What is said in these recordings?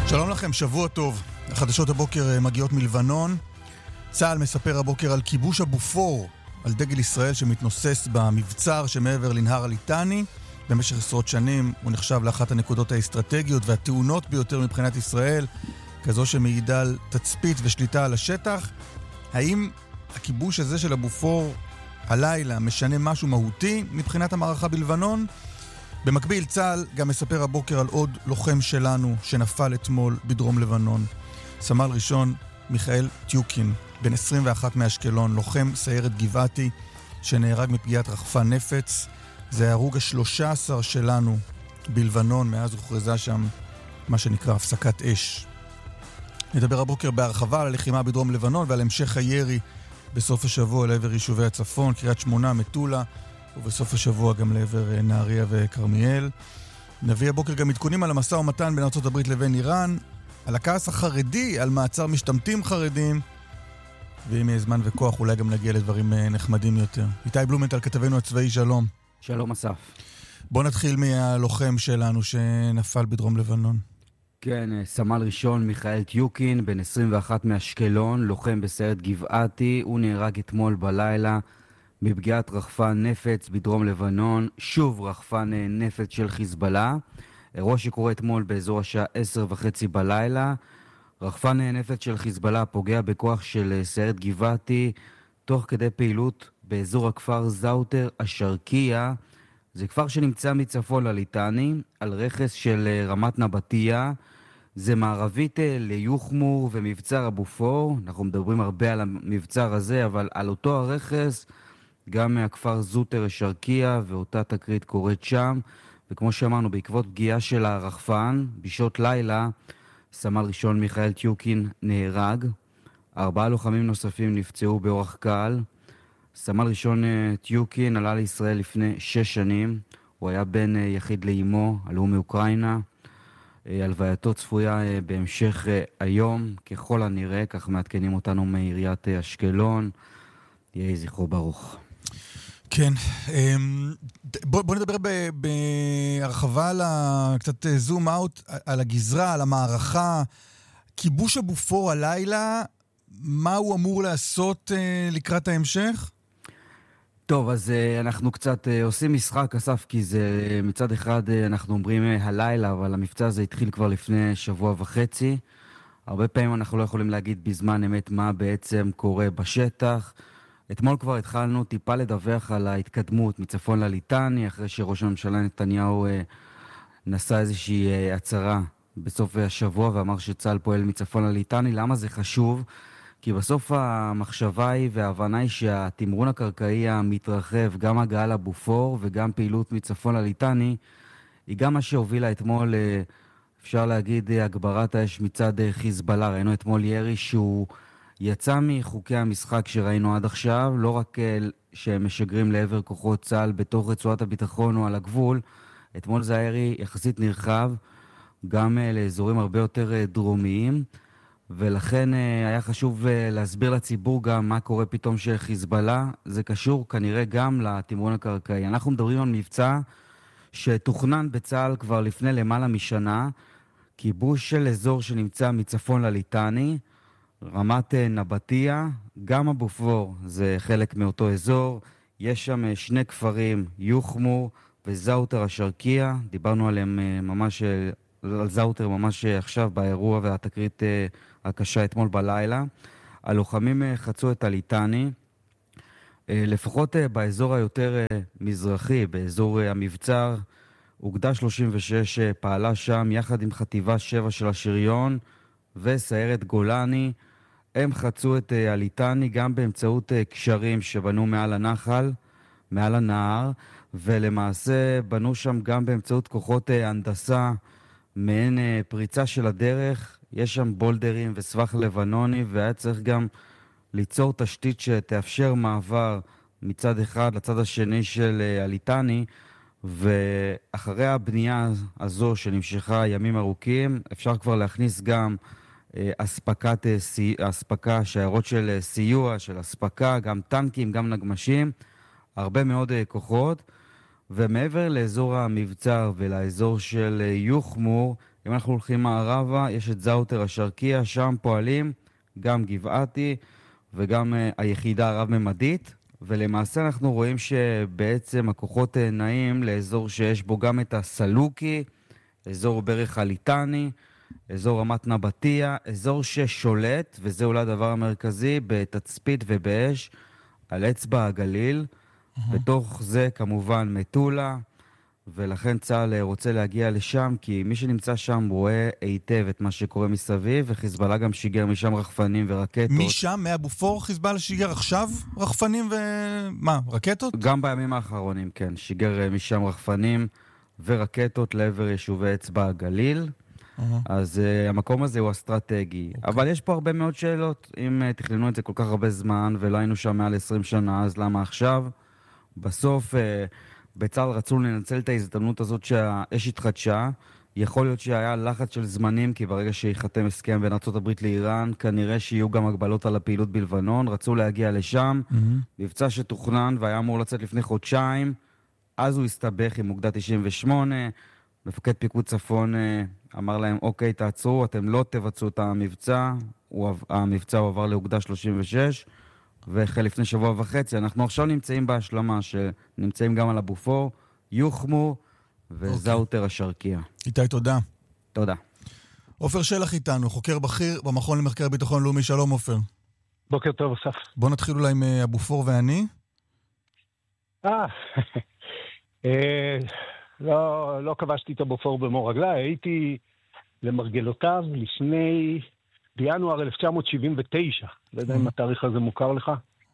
שלום לכם, שבוע טוב. החדשות הבוקר מגיעות מלבנון. צה"ל מספר הבוקר על כיבוש הבופור, על דגל ישראל שמתנוסס במבצר שמעבר לנהר הליטני. במשך עשרות שנים הוא נחשב לאחת הנקודות האסטרטגיות והטעונות ביותר מבחינת ישראל, כזו שמעידה על תצפית ושליטה על השטח. האם הכיבוש הזה של הבופור הלילה משנה משהו מהותי מבחינת המערכה בלבנון? במקביל, צה"ל גם מספר הבוקר על עוד לוחם שלנו שנפל אתמול בדרום לבנון. סמל ראשון מיכאל טיוקין, בן 21 מאשקלון, לוחם סיירת גבעתי שנהרג מפגיעת רחפן נפץ. זה ההרוג ה-13 שלנו בלבנון, מאז הוכרזה שם מה שנקרא הפסקת אש. נדבר הבוקר בהרחבה על הלחימה בדרום לבנון ועל המשך הירי בסוף השבוע לעבר יישובי הצפון, קריית שמונה, מטולה, ובסוף השבוע גם לעבר נהריה וכרמיאל. נביא הבוקר גם עדכונים על המשא ומתן בין ארצות הברית לבין איראן, על הכעס החרדי, על מעצר משתמטים חרדים, ואם יהיה זמן וכוח אולי גם נגיע לדברים נחמדים יותר. איתי בלומנטל, כתבנו הצבאי, שלום. שלום אסף. בוא נתחיל מהלוחם שלנו שנפל בדרום לבנון. כן, סמל ראשון מיכאל טיוקין, בן 21 מאשקלון, לוחם בסיירת גבעתי. הוא נהרג אתמול בלילה מפגיעת רחפן נפץ בדרום לבנון, שוב רחפן נפץ של חיזבאללה. אירוע שקורה אתמול באזור השעה 10:30 בלילה. רחפן נפץ של חיזבאללה פוגע בכוח של סיירת גבעתי תוך כדי פעילות באזור הכפר זאוטר השרקיה. זה כפר שנמצא מצפון לליטני, על רכס של רמת נבטיה. זה מערבית ליוחמור ומבצר הבופור. אנחנו מדברים הרבה על המבצר הזה, אבל על אותו הרכס גם מהכפר זוטר השרקיה, ואותה תקרית קורית שם. וכמו שאמרנו, בעקבות פגיעה של הרחפן, בשעות לילה, סמל ראשון מיכאל טיוקין נהרג. 4 לוחמים נוספים נפצעו באורח קל. סמל ראשון טיוקין עלה לישראל לפני 6 שנים. הוא היה בן יחיד לאמו, עלו מאוקראינה. הלווייתו צפויה בהמשך היום, ככל הנראה, כך מעדכנים אותנו מעיריית אשקלון. יהי זכרו ברוך. כן, בוא נדבר בהרחבה על קצת זום אאוט על הגזרה, על המערכה. כיבוש הבופור הלילה, מה הוא אמור לעשות לקראת ההמשך? טוב, אז אנחנו קצת עושים משחק, אסף, כי זה מצד אחד אנחנו אומרים הלילה, אבל המבצע הזה התחיל כבר לפני שבוע וחצי. הרבה פעמים אנחנו לא יכולים להגיד בזמן אמת מה בעצם קורה בשטח. אתמול כבר התחלנו טיפה לדווח על ההתקדמות מצפון לליטני, אחרי שראש הממשלה נתניהו נשא איזושהי הצהרה בסוף השבוע ואמר שצה"ל פועל מצפון לליטני. למה זה חשוב? כי בסוף המחשבה היא וההבנה היא שהתמרון הקרקעי המתרחב, גם הגעה לבופור וגם פעילות מצפון לליטני, היא גם מה שהובילה אתמול, אפשר להגיד, הגברת האש מצד חיזבאללה. ראינו אתמול ירי שהוא יצא מחוקי המשחק שראינו עד עכשיו, לא רק שהם משגרים לעבר כוחות צה"ל בתוך רצועת הביטחון או על הגבול. אתמול זה ירי יחסית נרחב, גם לאזורים הרבה יותר דרומיים, ולכן היה חשוב להסביר לציבור גם מה קורה פתאום שחיזבאללה. זה קשור כנראה גם לתמרון הקרקעי. אנחנו מדברים על מבצע שתוכנן בצה"ל כבר לפני למעלה משנה, כיבוש של אזור שנמצא מצפון לליטני, רמת נבטיה, גם הבופור זה חלק מאותו אזור. יש שם 2 כפרים, יוחמור וזאוטר השרקיה. דיברנו עליהם ממש, על זאוטר ממש עכשיו באירוע והתקרית הקשה אתמול בלילה. הלוחמים חצו את הליטני, לפחות באזור היותר מזרחי, באזור המבצר. אוגדה 36 פעלה שם יחד עם חטיבה 7 של השריון וסיירת גולני. הם חצו את הליטני גם באמצעות קשרים שבנו מעל הנחל, מעל הנהר, ולמעשה בנו שם גם באמצעות כוחות הנדסה, מעין פריצה של הדרך. יש שם בולדרים וסבך לבנוני, והיה צריך גם ליצור תשתית שתאפשר מעבר מצד אחד לצד השני של הליטני, ואחרי הבנייה הזו שנמשכה ימים ארוכים, אפשר כבר להכניס גם אספקה, שיירות של סיוע, של אספקה, גם טנקים, גם נגמשים, הרבה מאוד כוחות. ומעבר לאזור המבצר ולאזור של יוחמור, אם אנחנו הולכים מערבה, יש את זאוטר השרקיה, שם פועלים גם גבעתי וגם היחידה הרב-ממדית, ולמעשה אנחנו רואים שבעצם הכוחות נעים לאזור שיש בו גם את הסלוקי, אזור ברך הליטני, אזור רמת נבטיה, אזור ששולט, וזה אולי הדבר המרכזי, בתצפית ובאש, על אצבע הגליל. בתוך זה כמובן מטולה, ולכן צה"ל רוצה להגיע לשם, כי מי שנמצא שם רואה היטב את מה שקורה מסביב, וחיזבאללה גם שיגר משם רחפנים ורקטות. משם, מהבופור, חיזבאללה שיגר עכשיו רחפנים מה, רקטות? גם בימים האחרונים, כן. שיגר משם רחפנים ורקטות לעבר יישובי אצבע הגליל. אז המקום הזה הוא אסטרטגי. אבל יש פה הרבה מאוד שאלות. אם תכננו את זה כל כך הרבה זמן, ולא היינו שם מעל 20 שנה, אז למה עכשיו? בסוף בצה"ל רצו לנצל את ההזדמנות הזאת שהאש התחדשה. יכול להיות שהיה לחץ של זמנים, כי ברגע שיחתם הסכם בין ארצות הברית לאיראן, כנראה שיהיו גם הגבלות על הפעילות בלבנון. רצו להגיע לשם, מבצע שתוכנן והיה אמור לצאת לפני חודשיים. אז הוא הסתבך עם אוגדה 98. מפקד פיקוד צפון אמר להם, אוקיי, תעצרו, אתם לא תבצעו את המבצע. המבצע הוא עבר לאוגדה 36, והחל לפני שבוע וחצי. אנחנו עכשיו נמצאים בהשלמה, שנמצאים גם על הבופור, יוחמו וזאוטר השרקיה. איתי, תודה. תודה. עופר שלח איתנו, חוקר בכיר במכון למחקר ביטחון לאומי. שלום, עופר. בוקר טוב, אסף. בוא נתחיל אולי עם הבופור ואני. לא כבשתי את הבופור במור רגלי, הייתי למרגלותיו בינואר 1979, לא יודע אם התאריך הזה מוכר לך,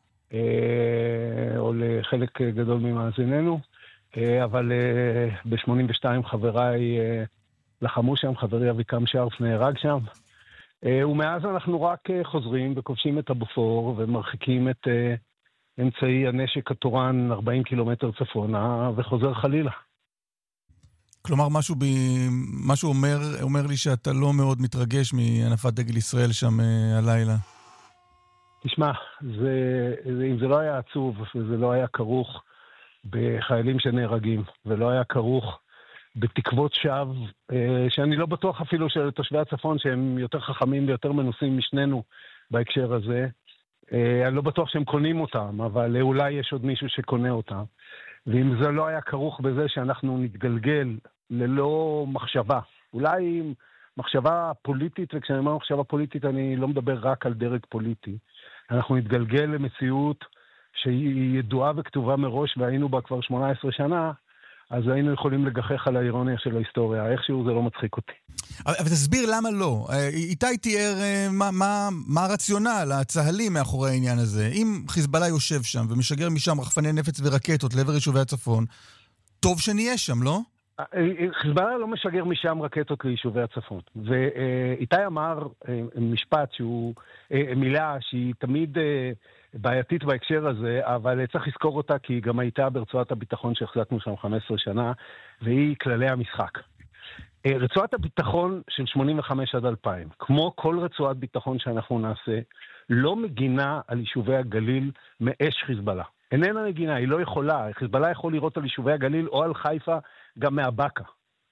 או לחלק גדול ממאזיננו, אבל ב-82 חבריי לחמו שם, חברי אביקם שרף נהרג שם, ומאז אנחנו רק חוזרים וכובשים את הבופור ומרחיקים את אמצעי הנשק התורן 40 קילומטר צפונה וחוזר חלילה. כלומר, משהו אומר לי שאתה לא מאוד מתרגש מהנפת דגל ישראל שם הלילה. תשמע, אם זה לא היה עצוב, וזה לא היה כרוך בחיילים שנהרגים, ולא היה כרוך בתקוות שווא, שאני לא בטוח אפילו של תושבי הצפון, שהם יותר חכמים ויותר מנוסים משנינו בהקשר הזה, אני לא בטוח שהם קונים אותם, אבל אולי יש עוד מישהו שקונה אותם. ואם זה לא היה כרוך בזה שאנחנו נתגלגל ללא מחשבה, אולי מחשבה פוליטית, וכשאני אומר מחשבה פוליטית אני לא מדבר רק על דרג פוליטי, אנחנו נתגלגל למציאות שהיא ידועה וכתובה מראש והיינו בה כבר 18 שנה, אז היינו יכולים לגחך על האירוניה של ההיסטוריה. איכשהו זה לא מצחיק אותי. אבל תסביר למה לא. איתי תיאר מה הרציונל, הצהלים מאחורי העניין הזה. אם חיזבאללה יושב שם ומשגר משם רחפני נפץ ורקטות לעבר יישובי הצפון, טוב שנהיה שם, לא? חיזבאללה לא משגר משם רקטות ליישובי הצפון. ואיתי אמר משפט שהוא מילה שהיא תמיד בעייתית בהקשר הזה, אבל צריך לזכור אותה כי היא גם הייתה ברצועת הביטחון שהחזקנו שם 15 שנה, והיא כללי המשחק. רצועת הביטחון של 85 עד 2000, כמו כל רצועת ביטחון שאנחנו נעשה, לא מגינה על יישובי הגליל מאש חיזבאללה. איננה מגינה, היא לא יכולה. חיזבאללה יכול לראות על יישובי הגליל או על חיפה גם מהבקה.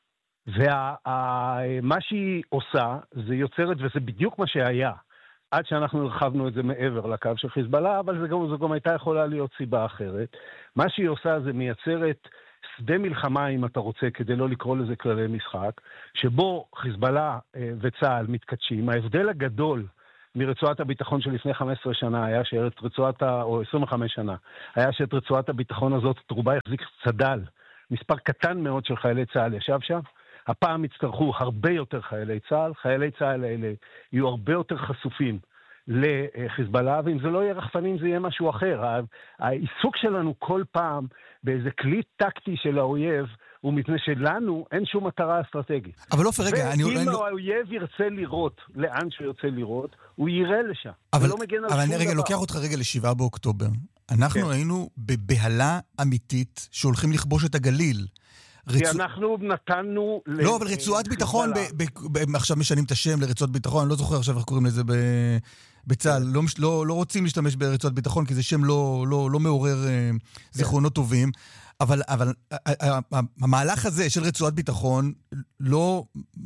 ומה שהיא עושה, זה יוצרת, וזה בדיוק מה שהיה, עד שאנחנו הרחבנו את זה מעבר לקו של חיזבאללה, אבל זו גם הייתה יכולה להיות סיבה אחרת. מה שהיא עושה זה מייצרת שדה מלחמה, אם אתה רוצה, כדי לא לקרוא לזה כללי משחק, שבו חיזבאללה וצה"ל מתקדשים. ההבדל הגדול מרצועת הביטחון של לפני 15 שנה היה שאת רצועת, או 25 שנה, היה שאת רצועת הביטחון הזאת תרובה יחזיק צד"ל. מספר קטן מאוד של חיילי צה"ל ישב שם. הפעם יצטרכו הרבה יותר חיילי צה"ל. חיילי צה"ל האלה יהיו הרבה יותר חשופים לחיזבאללה, ואם זה לא יהיה רחפנים זה יהיה משהו אחר. העיסוק שלנו כל פעם באיזה כלי טקטי של האויב, הוא מפני שלנו אין שום מטרה אסטרטגית. אבל לא, רגע, ואם האויב ירצה לראות לאן שירצה לראות, הוא יראה לשם. אבל אני רגע לוקח אותך רגע ל7 באוקטובר. אנחנו היינו בבהלה אמיתית שהולכים לכבוש את הגליל. כי אנחנו נתנו... לא, אבל רצועת ביטחון, עכשיו משנים את השם לרצועת ביטחון, אני לא זוכר עכשיו איך קוראים לזה בצה"ל. לא רוצים להשתמש ברצועת ביטחון, כי זה שם לא מעורר זיכרונות טובים. אבל המהלך הזה של רצועת ביטחון לא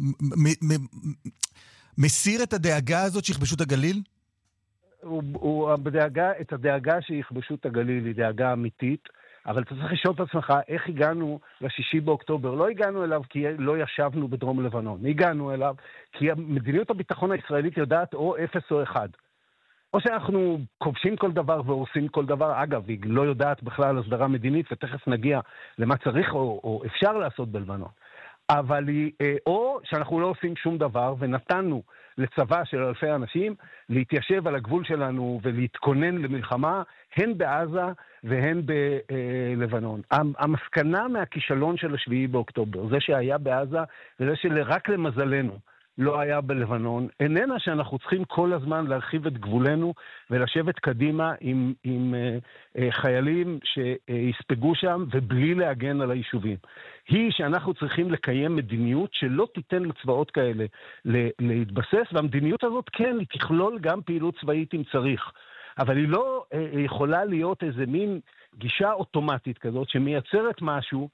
מסיר את הדאגה הזאת שיכבשו את הגליל? את הדאגה שיכבשו את הגליל היא דאגה אמיתית, אבל אתה צריך לשאול את עצמך איך הגענו ל6 באוקטובר. לא הגענו אליו כי לא ישבנו בדרום לבנון. הגענו אליו כי מדיניות הביטחון הישראלית יודעת או 0 או 1. או שאנחנו כובשים כל דבר והורסים כל דבר. אגב, היא לא יודעת בכלל הסדרה מדינית, ותכף נגיע למה צריך או אפשר לעשות בלבנון. אבל או שאנחנו לא עושים שום דבר, ונתנו לצבא של אלפי אנשים להתיישב על הגבול שלנו ולהתכונן למלחמה, הן בעזה והן בלבנון. המסקנה מהכישלון של 7 באוקטובר, זה שהיה בעזה וזה שרק למזלנו לא היה בלבנון, איננה שאנחנו צריכים כל הזמן להרחיב את גבולנו ולשבת קדימה עם חיילים שיספגו שם ובלי להגן על היישובים. היא שאנחנו צריכים לקיים מדיניות שלא תיתן לצבאות כאלה להתבסס, והמדיניות הזאת כן, היא תכלול גם פעילות צבאית אם צריך. אבל היא לא יכולה להיות איזה מין גישה אוטומטית כזאת שמייצרת משהו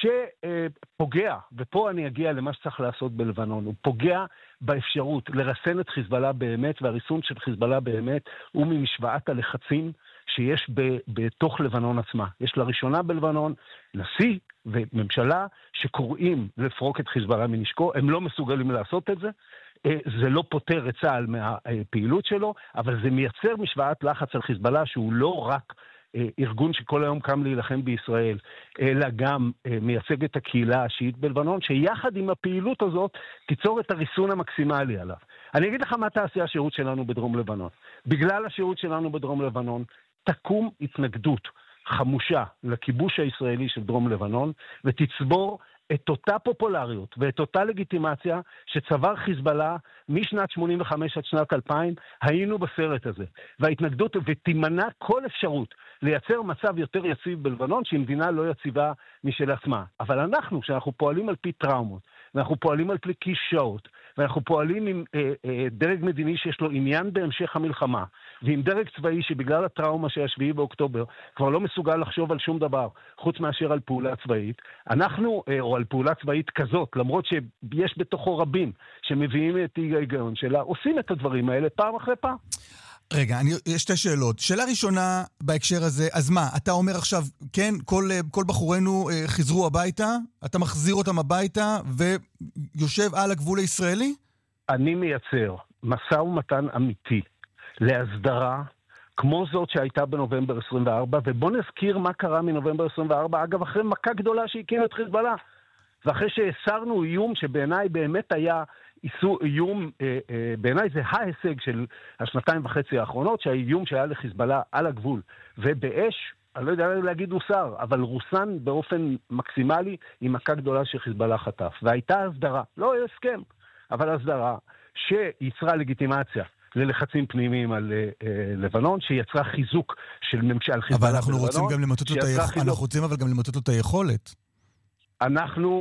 שפוגע, ופה אני אגיע למה שצריך לעשות בלבנון, הוא פוגע באפשרות לרסן את חיזבאללה באמת, והריסון של חיזבאללה באמת הוא ממשוואת הלחצים שיש בתוך לבנון עצמה. יש לראשונה בלבנון נשיא וממשלה שקוראים לפרוק את חיזבאללה מנשקו, הם לא מסוגלים לעשות את זה, זה לא פותר את צה"ל מהפעילות שלו, אבל זה מייצר משוואת לחץ על חיזבאללה שהוא לא רק ארגון שכל היום קם להילחם בישראל, אלא גם מייצג את הקהילה השיעית בלבנון, שיחד עם הפעילות הזאת תיצור את הריסון המקסימלי עליו. אני אגיד לך מה תעשי השירות שלנו בדרום לבנון. בגלל השירות שלנו בדרום לבנון, תקום התנגדות חמושה לכיבוש הישראלי של דרום לבנון, ותצבור את אותה פופולריות ואת אותה לגיטימציה שצבר חיזבאללה משנת 85 עד שנת 2000, היינו בסרט הזה. וההתנגדות ותימנע כל אפשרות לייצר מצב יותר יציב בלבנון, שהיא מדינה לא יציבה משל עצמה. אבל אנחנו, שאנחנו פועלים על פי טראומות, ואנחנו פועלים על פי קישאות, ואנחנו פועלים עם דרג מדיני שיש לו עניין בהמשך המלחמה, ועם דרג צבאי שבגלל הטראומה של 7 באוקטובר כבר לא מסוגל לחשוב על שום דבר חוץ מאשר על פעולה צבאית, אנחנו, או על פעולה צבאית כזאת, למרות שיש בתוכו רבים שמביאים את ההיגיון שלה, עושים את הדברים האלה פעם אחרי פעם. רגע, יש 2 שאלות. שאלה ראשונה בהקשר הזה, אז מה, אתה אומר עכשיו, כן, כל בחורינו חזרו הביתה, אתה מחזיר אותם הביתה ויושב על הגבול הישראלי? אני מייצר משא ומתן אמיתי להסדרה, כמו זאת שהייתה בנובמבר 24, ובוא נזכיר מה קרה מנובמבר 24, אגב, אחרי מכה גדולה שהקים את חיזבאללה, ואחרי שהסרנו איום שבעיניי באמת היה איום, בעיניי זה ההישג של 2.5 האחרונות, שהאיום שהיה לחיזבאללה על הגבול, ובאש, אני לא יודע להגיד הוסר, אבל רוסן באופן מקסימלי עם מכה גדולה שחיזבאללה חטף. והייתה הסדרה, לא הסכם, אבל הסדרה שיצרה לגיטימציה ללחצים פנימיים על לבנון, שיצרה חיזוק של ממשל חיזבאללה בלבנון. אבל אנחנו רוצים גם למוטט לו אנחנו רוצים אבל גם למוטט לו את היכולת. אנחנו,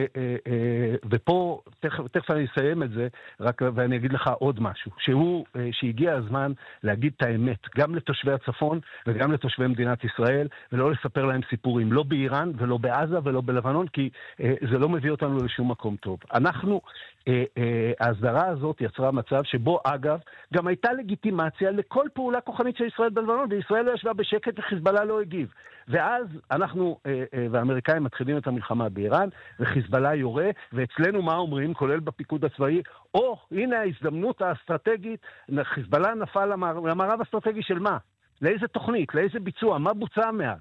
ופה, תכף אני אסיים את זה, רק ואני אגיד לך עוד משהו, שהגיע הזמן להגיד את האמת, גם לתושבי הצפון וגם לתושבי מדינת ישראל, ולא לספר להם סיפורים, לא באיראן ולא בעזה ולא בלבנון, כי זה לא מביא אותנו לשום מקום טוב. אנחנו, ההסדרה הזאת יצרה מצב שבו, אגב, גם הייתה לגיטימציה לכל פעולה כוחנית של ישראל בלבנון, וישראל לא ישבה בשקט וחיזבאללה לא הגיב. ואז אנחנו והאמריקאים מתחילים את המלחמה באיראן, וחיזבאללה יורה, ואצלנו מה אומרים, כולל בפיקוד הצבאי, הנה ההזדמנות האסטרטגית, חיזבאללה נפל למערב האסטרטגי של מה? לאיזה תוכנית? לאיזה ביצוע? מה בוצע מאז?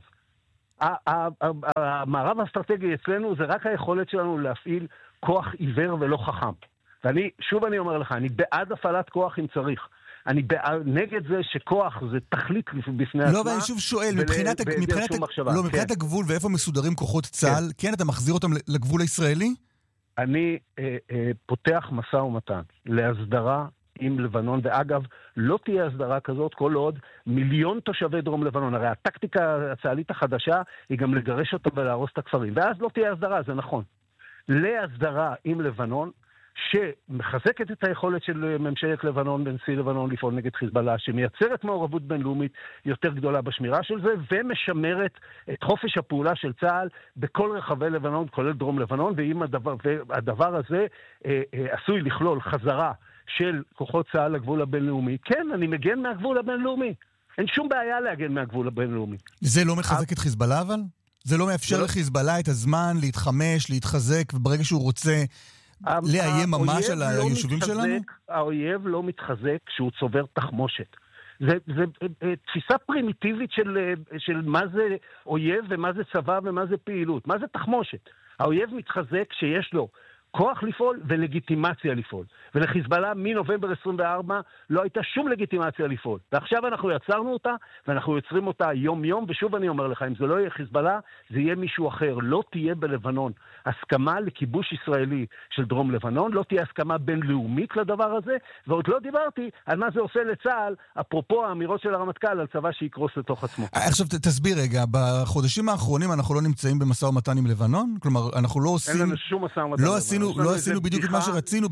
המערב האסטרטגי אצלנו זה רק היכולת שלנו להפעיל כוח עיוור ולא חכם. שוב אני אומר לך, אני בעד הפעלת כוח אם צריך. אני נגד זה שכוח זה תכלית בפני עצמה. לא, ואני שוב שואל, מבחינת הגבול ואיפה מסודרים כוחות צה"ל, כן, אתה מחזיר אותם לגבול הישראלי? אני פותח משא ומתן להסדרה עם לבנון, ואגב, לא תהיה הסדרה כזאת כל עוד 1,000,000 תושבי דרום לבנון. הרי הטקטיקה הצה"לית החדשה היא גם לגרש אותם ולהרוס את הכפרים, ואז לא תהיה הסדרה, זה נכון. להסדרה עם לבנון, שמחזקת את היכולת של ממשלת לבנון ונשיא לבנון לפעול נגד חיזבאללה, שמייצרת מעורבות בינלאומית יותר גדולה בשמירה של זה, ומשמרת את חופש הפעולה של צה"ל בכל רחבי לבנון, כולל דרום לבנון, והדבר הזה עשוי לכלול חזרה של כוחות צה"ל לגבול הבינלאומי. כן, אני מגן מהגבול הבינלאומי. אין שום בעיה להגן מהגבול הבינלאומי. זה לא מחזק את חיזבאללה אבל? זה לא מאפשר לחיזבאללה את הזמן להתחמש, להתחזק, וברגע שהוא רוצה לאיים ממש על היישובים שלנו? האויב לא מתחזק כשהוא צובר תחמושת. זה תפיסה פרימיטיבית של מה זה אויב ומה זה צבא ומה זה פעילות. מה זה תחמושת? האויב מתחזק כשיש לו כוח לפעול ולגיטימציה לפעול. ולחיזבאללה מנובמבר 24 לא הייתה שום לגיטימציה לפעול. ועכשיו אנחנו יצרנו אותה, ואנחנו יוצרים אותה יום-יום, ושוב אני אומר לך, אם זה לא יהיה חיזבאללה, זה יהיה מישהו אחר. לא תהיה בלבנון הסכמה לכיבוש ישראלי של דרום לבנון, לא תהיה הסכמה בינלאומית לדבר הזה, ועוד לא דיברתי על מה זה עושה לצה"ל, אפרופו האמירות של הרמטכ"ל על צבא שיקרוס לתוך עצמו. עכשיו תסביר רגע, בחודשים האחרונים אנחנו לא נמצאים במשא ומתן עם לבנון? כלומר, אנחנו לא עושים... אין לנו שום משא ומתן. לא עשינו בדיוק את מה שרצינו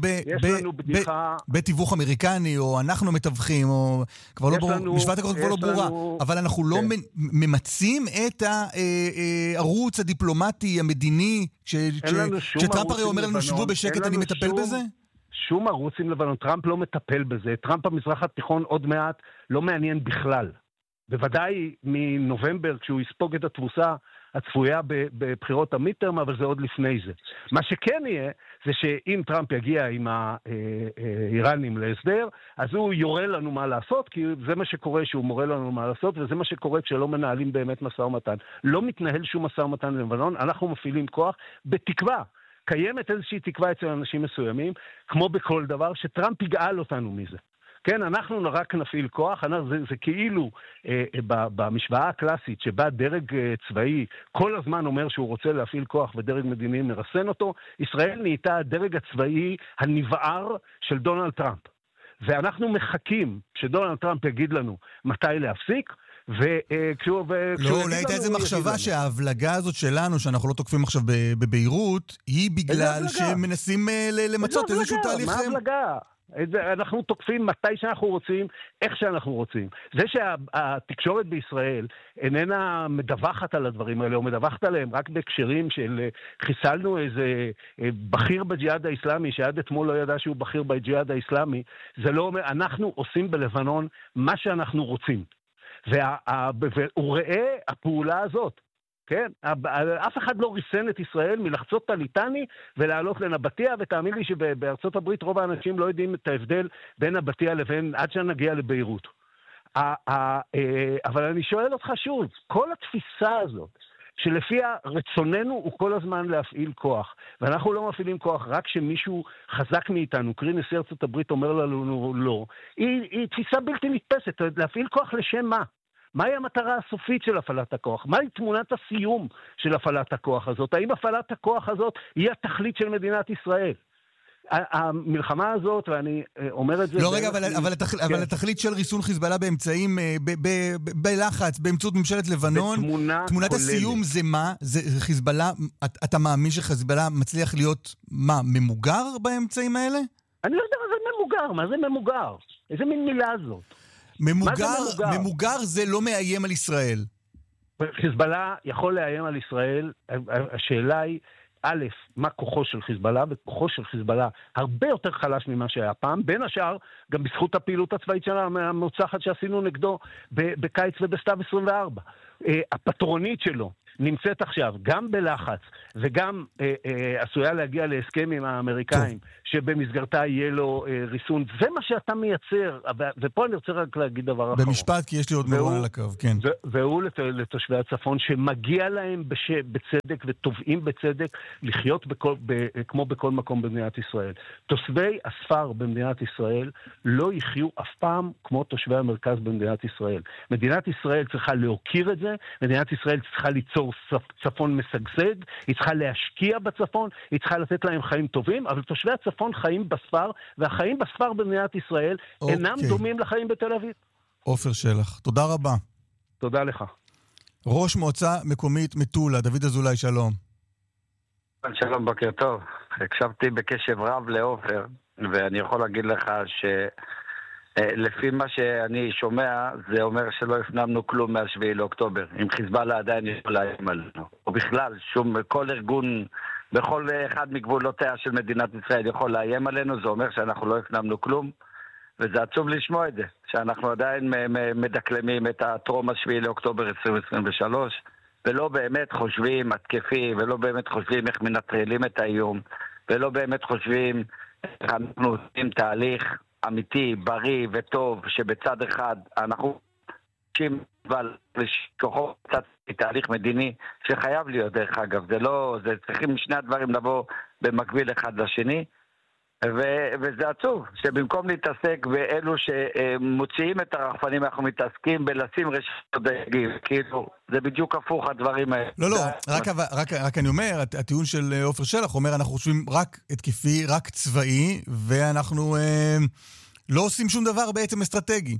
בתיווך אמריקני, או אנחנו מתווכים, או כבר לא ברור, משפט הכוח כבר לא ברורה, אבל אנחנו לא ממצים את הערוץ הדיפלומטי, המדיני, שטראמפ הרי אומר לנו שבו בשקט, אני מטפל בזה? שום ערוץ עם לבנון, טראמפ לא מטפל בזה, טראמפ המזרח התיכון עוד מעט לא מעניין בכלל. בוודאי מנובמבר, כשהוא יספוג את התבוסה הצפויה בבחירות המיטרם, אבל זה עוד לפני זה. מה שכן יהיה, זה שאם טראמפ יגיע עם האיראנים להסדר, אז הוא יורה לנו מה לעשות, כי זה מה שקורה שהוא מורה לנו מה לעשות, וזה מה שקורה כשלא מנהלים באמת משא ומתן. לא מתנהל שום משא ומתן לבנון, אנחנו מפעילים כוח בתקווה. קיימת איזושהי תקווה אצל אנשים מסוימים, כמו בכל דבר, שטראמפ יגאל אותנו מזה. כן, אנחנו רק נפעיל כוח, זה כאילו במשוואה הקלאסית שבה דרג צבאי כל הזמן אומר שהוא רוצה להפעיל כוח ודרג מדיני מרסן אותו, ישראל נהייתה הדרג הצבאי הנבער של דונלד טראמפ. ואנחנו מחכים שדונלד טראמפ יגיד לנו מתי להפסיק, לא, אולי הייתה איזו מחשבה שההבלגה הזאת שלנו, שאנחנו לא תוקפים עכשיו בביירות, היא בגלל שמנסים למצות איזשהו תהליך... מה הבלגה? אנחנו תוקפים מתי שאנחנו רוצים, איך שאנחנו רוצים. זה שהתקשורת בישראל איננה מדווחת על הדברים האלה, או מדווחת עליהם רק בהקשרים של חיסלנו איזה בכיר בג'יהאד האסלאמי, שעד אתמול לא ידע שהוא בכיר בג'יהאד האסלאמי, זה לא אומר, אנחנו עושים בלבנון מה שאנחנו רוצים. והוא ראה הפעולה הזאת. כן? אף אחד לא ריסן את ישראל מלחצות טליטני ולעלות לנבטיה, ותאמין לי שבארצות הברית רוב האנשים לא יודעים את ההבדל בין נבטיה לבין עד שנגיע לביירות. אבל אני שואל אותך שוב, כל התפיסה הזאת, שלפיה רצוננו הוא כל הזמן להפעיל כוח, ואנחנו לא מפעילים כוח רק שמישהו חזק מאיתנו, קרי נשיא ארצות הברית אומר לנו לא, היא תפיסה בלתי נתפסת. להפעיל כוח לשם מה? מהי המטרה הסופית של הפעלת הכוח? מהי תמונת הסיום של הפעלת הכוח הזאת? האם הפעלת הכוח הזאת היא התכלית של מדינת ישראל? המלחמה הזאת, ואני אומר את זה... לא רגע, אבל התכלית של ריסון חיזבאללה באמצעים, בלחץ, באמצעות ממשלת לבנון, תמונת הסיום זה מה? זה חיזבאללה, אתה מאמין שחיזבאללה מצליח להיות, מה, ממוגר באמצעים האלה? אני לא יודע מה זה ממוגר, מה זה ממוגר? איזה מין מילה זאת? ממוגר זה לא מאיים על ישראל. חיזבאללה יכול לאיים על ישראל. השאלה היא, א', מה כוחו של חיזבאללה? וכוחו של חיזבאללה הרבה יותר חלש ממה שהיה פעם, בין השאר גם בזכות הפעילות הצבאית שלה המוצלחת שעשינו נגדו בקיץ ובסתיו 24. הפטרונית שלו נמצאת עכשיו גם בלחץ וגם עשויה להגיע להסכם עם האמריקאים שבמסגרתה יהיה לו ריסון. זה מה שאתה מייצר, ופה אני רוצה רק להגיד דבר אחרון. במשפט, כי יש לי עוד מרון על הקו, כן. והוא לתושבי הצפון שמגיע להם בצדק ותובעים בצדק לחיות כמו בכל מקום במדינת ישראל. תושבי הספר במדינת ישראל לא יחיו אף פעם כמו תושבי המרכז במדינת ישראל. מדינת ישראל צריכה להוקיר את זה, מדינת ישראל צריכה ליצור צפון משגשג, היא צריכה להשקיע בצפון, היא צריכה לתת להם חיים טובים, אבל תושבי הצפון חיים בספר, והחיים בספר במדינת ישראל אינם דומים לחיים בתל אביב. עופר שלח, תודה רבה. תודה לך. ראש מועצה מקומית מטולה, דוד אזולאי, שלום. שלום, בוקר טוב. הקשבתי בקשב רב לעופר, ואני יכול להגיד לך לפי מה שאני שומע, זה אומר שלא הפנמנו כלום מה-7 לאוקטובר. אם חיזבאללה עדיין יכול לאיים עלינו. או בכלל, כל ארגון, בכל אחד מגבולותיה של מדינת ישראל יכול לאיים עלינו, זה אומר שאנחנו לא הפנמנו כלום. וזה עצוב לשמוע את זה, שאנחנו עדיין מדקלמים את הטרום 7 לאוקטובר 2023, ולא באמת חושבים התקפי, ולא באמת חושבים איך מנטרלים את האיום, ולא באמת חושבים איך אנחנו עושים תהליך אמיתי, בריא וטוב, שבצד אחד אנחנו חושבים לשכוחו קצת תהליך מדיני שחייב להיות דרך אגב, זה צריכים שני הדברים לבוא במקביל אחד לשני, וזה עצוב, שבמקום להתעסק באלו שמוציאים את הרחפנים, אנחנו מתעסקים בלשים רשת דגים, כאילו, זה בדיוק הפוך הדברים האלה. לא, רק אני אומר, הטיעון של עופר שלח אומר, אנחנו חושבים רק התקפי, רק צבאי, ואנחנו לא עושים שום דבר בעצם אסטרטגי.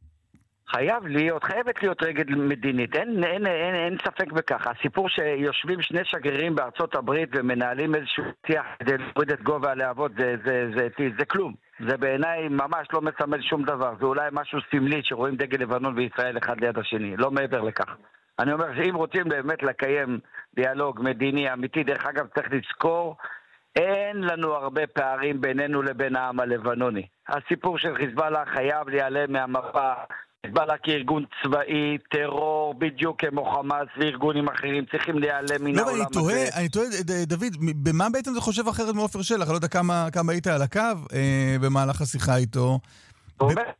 חייבת להיות רגל מדינית, אין ספק בכך. הסיפור שיושבים שני שגרירים בארצות הברית ומנהלים איזשהו שיח כדי להוריד את גובה הלהבות, זה כלום. זה בעיניי ממש לא מסמל שום דבר. זה אולי משהו סמלי שרואים דגל לבנון וישראל אחד ליד השני, לא מעבר לכך. אני אומר שאם רוצים באמת לקיים דיאלוג מדיני אמיתי, דרך אגב צריך לזכור, אין לנו הרבה פערים בינינו לבין העם הלבנוני. הסיפור של חיזבאללה חייב להיעלם מהמפה. חיזבאללה כארגון צבאי, טרור, בדיוק כמו חמאס וארגונים אחרים צריכים להיעלם מן העולם הזה. אני תוהה, דוד, במה בעצם זה חושב אחרת מעופר שלח? אני לא יודע כמה היית על הקו במהלך השיחה איתו. הוא אומר,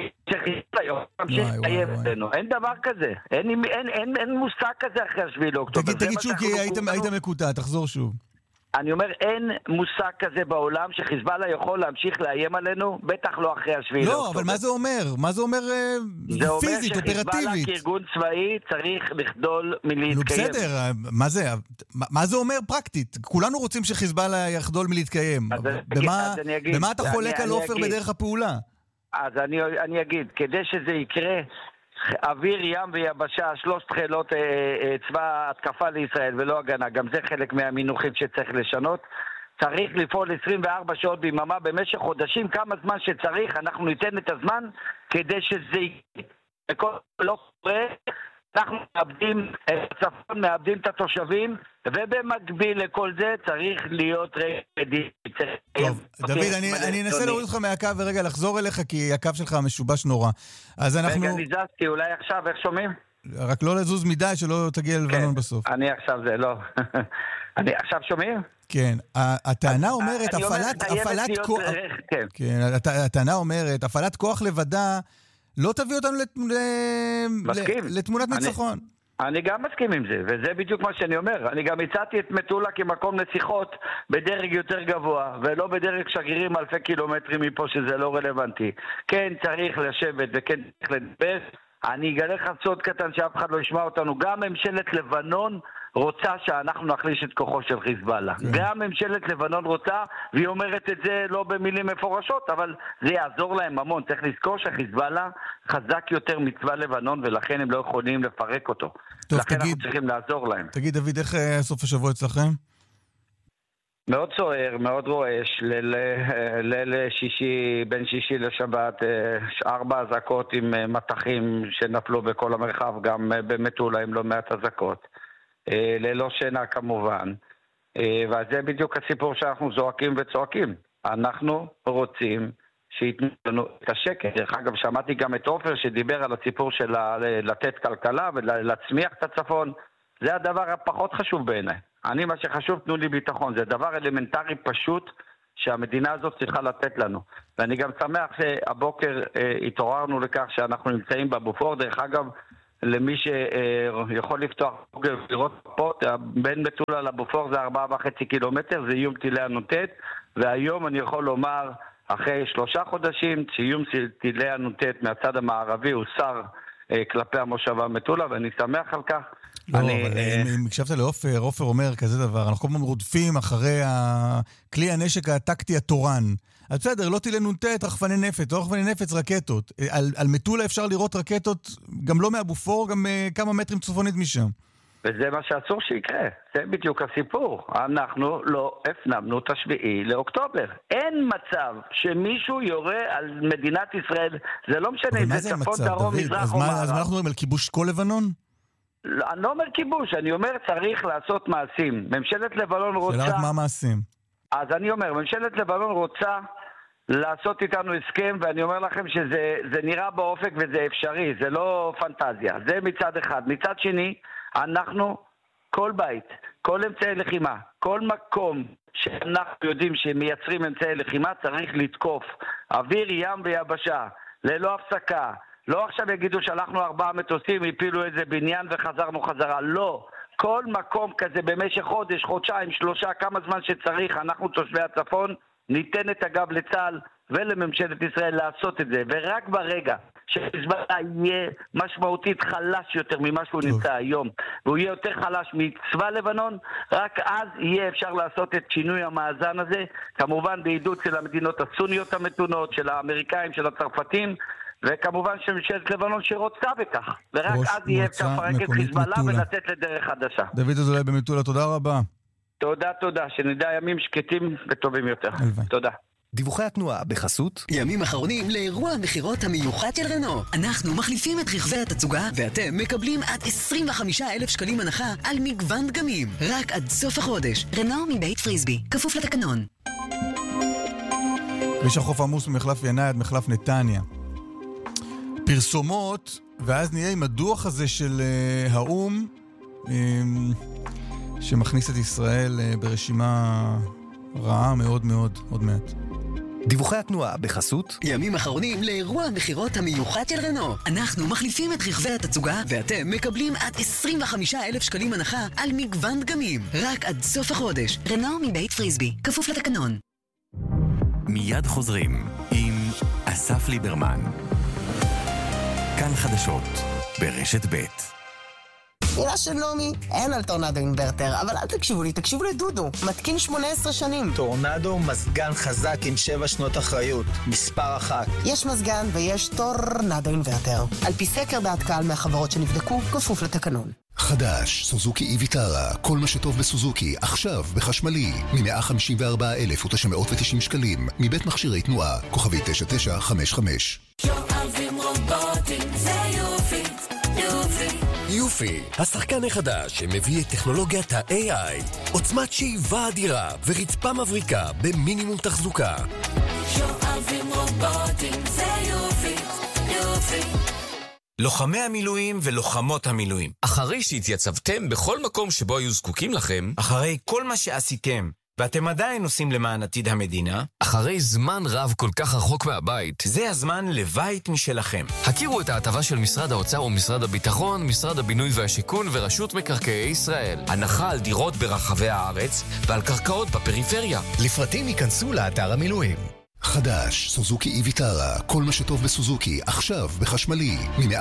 אין דבר כזה, אין מושג כזה אחרי 7 לאוקטובר. תגיד שוב, כי היית מקוטע, תחזור שוב. אני אומר, אין מושג כזה בעולם שחיזבאללה יכול להמשיך לאיים עלינו, בטח לא אחרי 7 לאוקטובר. לא, אבל מה זה אומר? מה זה אומר פיזית, אופרטיבית? זה אומר שחיזבאללה כארגון צבאי צריך לחדול מלהתקיים. נו בסדר, מה זה אומר פרקטית? כולנו רוצים שחיזבאללה יחדול מלהתקיים. במה אתה חולק על עופר בדרך הפעולה? אז אני אגיד, כדי שזה יקרה, אוויר, ים ויבשה, 3 חילות צבא התקפה לישראל ולא הגנה, גם זה חלק מהמינוחים שצריך לשנות. צריך לפעול 24 שעות ביממה במשך חודשים, כמה זמן שצריך, אנחנו ניתן את הזמן כדי שזה יקרה. לא קורה, אנחנו מאבדים את הצפון, מאבדים את התושבים, ובמקביל לכל זה צריך להיות רדי. טוב, דוד, אני אנסה להוריד אותך מהקו ורגע לחזור אליך, כי הקו שלך משובש נורא. רגע, ניזזתי, אולי עכשיו, איך שומעים? רק לא לזוז מדי, שלא תגיע ללבנון בסוף. אני עכשיו זה, לא. עכשיו שומעים? כן, הטענה אומרת, הטענה אומרת, הפעלת כוח לבדה, לא תביא אותנו לתמונת ניצחון. אני גם מסכים עם זה, וזה בדיוק מה שאני אומר. אני גם הצעתי את מטולה כמקום לשיחות בדרג יותר גבוה, ולא בדרג שגרירים אלפי קילומטרים מפה שזה לא רלוונטי. כן צריך לשבת וכן צריך לדבר. אני אגלה לך סוד קטן שאף אחד לא ישמע אותנו. גם ממשלת לבנון רוצה שאנחנו נחליש את כוחו של חיזבאללה. גם ממשלת לבנון רוצה, והיא אומרת את זה לא במילים מפורשות, אבל זה יעזור להם המון. צריך לזכור שחיזבאללה חזק יותר מצבא לבנון, ולכן הם לא יכולים לפרק אותו. לכן אנחנו צריכים לעזור להם. תגיד, דוד, איך סוף השבוע אצלכם? מאוד סוער, מאוד רועש, בין שישי לשבת, 4 אזעקות עם מתחים שנפלו בכל המרחב, גם במטולה עם לא מעט אזעקות. ללא שינה כמובן. וזה בדיוק הסיפור שאנחנו זועקים וצועקים. אנחנו רוצים שיתנו לנו את השקט. דרך אגב, שמעתי גם את עופר שדיבר על הסיפור של לתת כלכלה ולהצמיח את הצפון. זה הדבר הפחות חשוב בעיניי. מה שחשוב, תנו לי ביטחון. זה דבר אלמנטרי פשוט שהמדינה הזאת צריכה לתת לנו. ואני גם שמח שהבוקר התעוררנו לכך שאנחנו נמצאים בבופור. דרך אגב, למי שיכול לפתוח לראות פות, בין מטולה לבופור זה 4.5 קילומטר, זה איום טילי הנוטט, והיום אני יכול לומר, אחרי 3 חודשים, שאיום טילי הנוטט מהצד המערבי הוא שר כלפי המושבה מטולה, ואני שמח על כך. לא, אבל אם הקשבת לעופר, עופר אומר כזה דבר, אנחנו כל פעם רודפים אחרי כלי הנשק הטקטי התורן. אז בסדר, לא טילי נ"ט, רחפני נפץ, לא רחפני נפץ, רקטות. על מטולה אפשר לראות רקטות, גם לא מהבופור, גם כמה מטרים צפונית משם. וזה מה שאסור שיקרה. זה בדיוק הסיפור. אנחנו לא הפנמנו את 7 לאוקטובר. אין מצב שמישהו יורה על מדינת ישראל, זה לא משנה אם זה צפון, דרום, מזרח או מערב. אז מה אנחנו אומרים, על כיבוש כל לבנון? לא, אני לא אומר כיבוש, אני אומר צריך לעשות מעשים. ממשלת לבנון רוצה... שאלה רק מה מעשים? אז אני אומר, ממשלת לבנון רוצה לעשות איתנו הסכם, ואני אומר לכם שזה נראה באופק וזה אפשרי, זה לא פנטזיה. זה מצד אחד. מצד שני, אנחנו, כל בית, כל אמצעי לחימה, כל מקום שאנחנו יודעים שמייצרים אמצעי לחימה, צריך לתקוף. אוויר, ים ויבשה, ללא הפסקה. לא עכשיו יגידו שלחנו 4 מטוסים, הפילו איזה בניין וחזרנו חזרה. לא. כל מקום כזה במשך חודש, חודשיים, 3, כמה זמן שצריך, אנחנו תושבי הצפון, ניתן את הגב לצה"ל ולממשלת ישראל לעשות את זה. ורק ברגע שחיזבאללה יהיה משמעותית חלש יותר ממה שהוא נמצא היום, והוא יהיה יותר חלש מצבא לבנון, רק אז יהיה אפשר לעשות את שינוי המאזן הזה, כמובן בעידוד של המדינות הסוניות המתונות, של האמריקאים, של הצרפתים, וכמובן שממשלת לבנון שרוצה בכך. ורק אז יהיה אפשר לפרק את חיזבאללה ולצאת לדרך חדשה. דוד אזולאי במטולה, תודה רבה. תודה, שנדע ימים שקטים וטובים יותר. תודה. דיווחי התנועה בחסות ימים אחרונים לאירוע המחירות המיוחד של רנו. אנחנו מחליפים את רכבי התצוגה ואתם מקבלים עד 25,000 שקלים הנחה על מגוון דגמים. רק עד סוף החודש. רנו מבית פריסבי, כפוף לתקנון. כביש החוף עמוס ממחלף ינאי עד מחלף נתניה. פרסומות, ואז נהיה עם הדוח הזה של האום שמכניס את ישראל ברשימה רעה מאוד מאוד עוד מעט. דיווחי התנועה בחסות ימים אחרונים לאירוע המחירות המיוחד של רנו. אנחנו מחליפים את רכבי התצוגה ואתם מקבלים עד 25,000 שקלים הנחה על מגוון דגמים. רק עד סוף החודש. רנו מבית פריסבי, כפוף לתקנון. מיד חוזרים עם אסף ליברמן. כאן חדשות ברשת ב'. מילה של נעמי, אין על טורנדו אינברטר, אבל אל תקשיבו לי, תקשיבו לדודו, מתקין 18 שנים. טורנדו מזגן חזק עם 7 שנות אחריות, מספר 1. יש מזגן ויש טורנדו אינברטר. על פי סקר דעת קהל מהחברות שנבדקו, כפוף לתקנון. חדש, סוזוקי איביטרה, כל מה שטוב בסוזוקי, עכשיו בחשמלי, מ-154,990 שקלים, מבית מכשירי תנועה, כוכבי 9955. שואבים רובוטים, זה יופי, יופי. יופי, השחקן החדש שמביא את טכנולוגיית ה-AI, עוצמת שאיבה אדירה ורצפה מבריקה במינימום תחזוקה. שואבים רובוטים, זה יופי, יופי. לוחמי המילואים ולוחמות המילואים, אחרי שהתייצבתם בכל מקום שבו היו זקוקים לכם, אחרי כל מה שעשיתם, ואתם עדיין עושים למען עתיד המדינה, אחרי זמן רב כל כך רחוק מהבית, זה הזמן לבית משלכם. הכירו את ההטבה של משרד האוצר ומשרד הביטחון, משרד הבינוי והשיכון ורשות מקרקעי ישראל. הנחה על דירות ברחבי הארץ ועל קרקעות בפריפריה. לפרטים ייכנסו לאתר המילואים. חדש, סוזוקי איביטרה, כל מה שטוב בסוזוקי, עכשיו בחשמלי,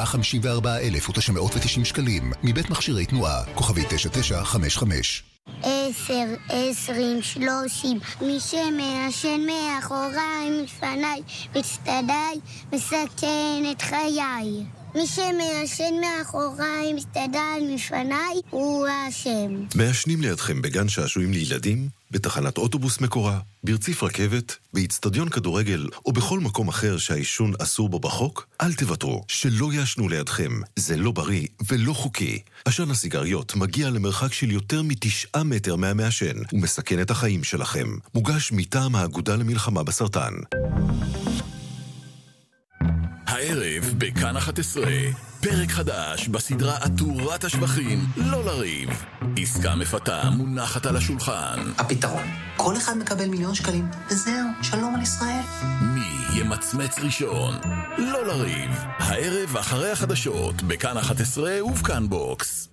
מ-154,990 שקלים, מבית מכשירי תנועה, כוכבי 9955. 10, 20, 30, מי שמעשן מאחוריי, מפניי, מצטדיי, מסכן את חיי. מי שמעשן מאחוריי, מצטדיי, מפניי, הוא האשם. מעשנים לידכם בגן שעשועים לילדים, בתחנת אוטובוס מקורה, ברציף רכבת, באצטדיון כדורגל או בכל מקום אחר שהעישון אסור בו בחוק, אל תוותרו, שלא יעשנו לידכם. זה לא בריא ולא חוקי. עשן הסיגריות מגיע למרחק של יותר מ9 מטר מהמעשן ומסכן את החיים שלכם. מוגש מטעם האגודה למלחמה בסרטן. הערב בכאן 11, פרק חדש בסדרה עטורת השבחים, לא לריב. עסקה מפתה מונחת על השולחן. הפתרון, כל אחד מקבל 1,000,000 שקלים, וזהו, שלום על ישראל. מי ימצמץ ראשון? לא לריב. הערב אחרי החדשות, בכאן 11 ובכאן בוקס.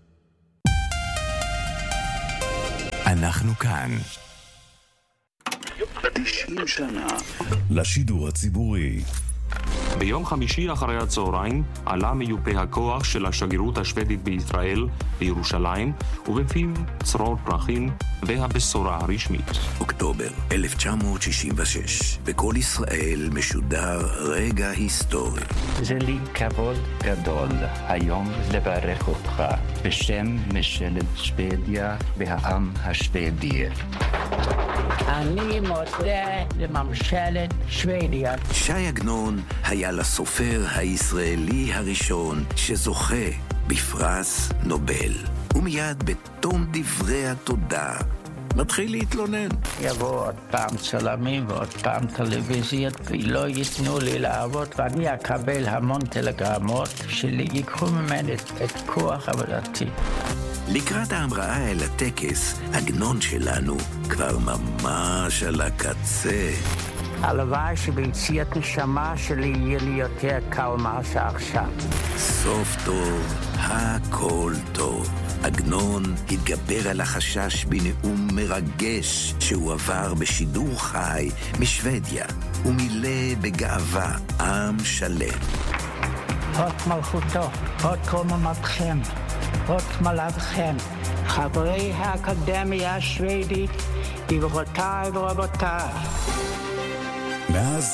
אנחנו כאן. 90 שנה לשידור הציבורי. ביום חמישי אחרי הצהריים עלה מיופה הכוח של השגרירות השוודית בישראל בירושלים, ובפיו צרור פרחים והבשורה הרשמית. אוקטובר 1966, בכל ישראל משודר רגע היסטורי. זה לי כבוד גדול היום לברך אותך בשם ממשלת שוודיה והעם השוודי. אני מודה לממשלת שוודיה. שי עגנון היה לסופר הישראלי הראשון שזוכה בפרס נובל. ומיד בתום דברי התודה מתחיל להתלונן. יבואו עוד פעם צלמים ועוד פעם טלוויזיות ולא ייתנו לי לעבוד, ואני אקבל המון טלגרמות שיקחו ממני את כוח עבודתי. לקראת ההמראה אל הטקס, עגנון שלנו כבר ממש על הקצה. הלוואי שביציאת נשמה שלי יהיה לי יותר קל מה שעכשיו. סוף טוב, הכל טוב. עגנון התגבר על החשש בנאום מרגש שהוא עבר בשידור חי משוודיה, ומילא בגאווה עם שלם. הוד מלכותו, הוד קוממתכם, הוד מלככם, חברי האקדמיה השוודית, גבירותיי ורבותיי. מאז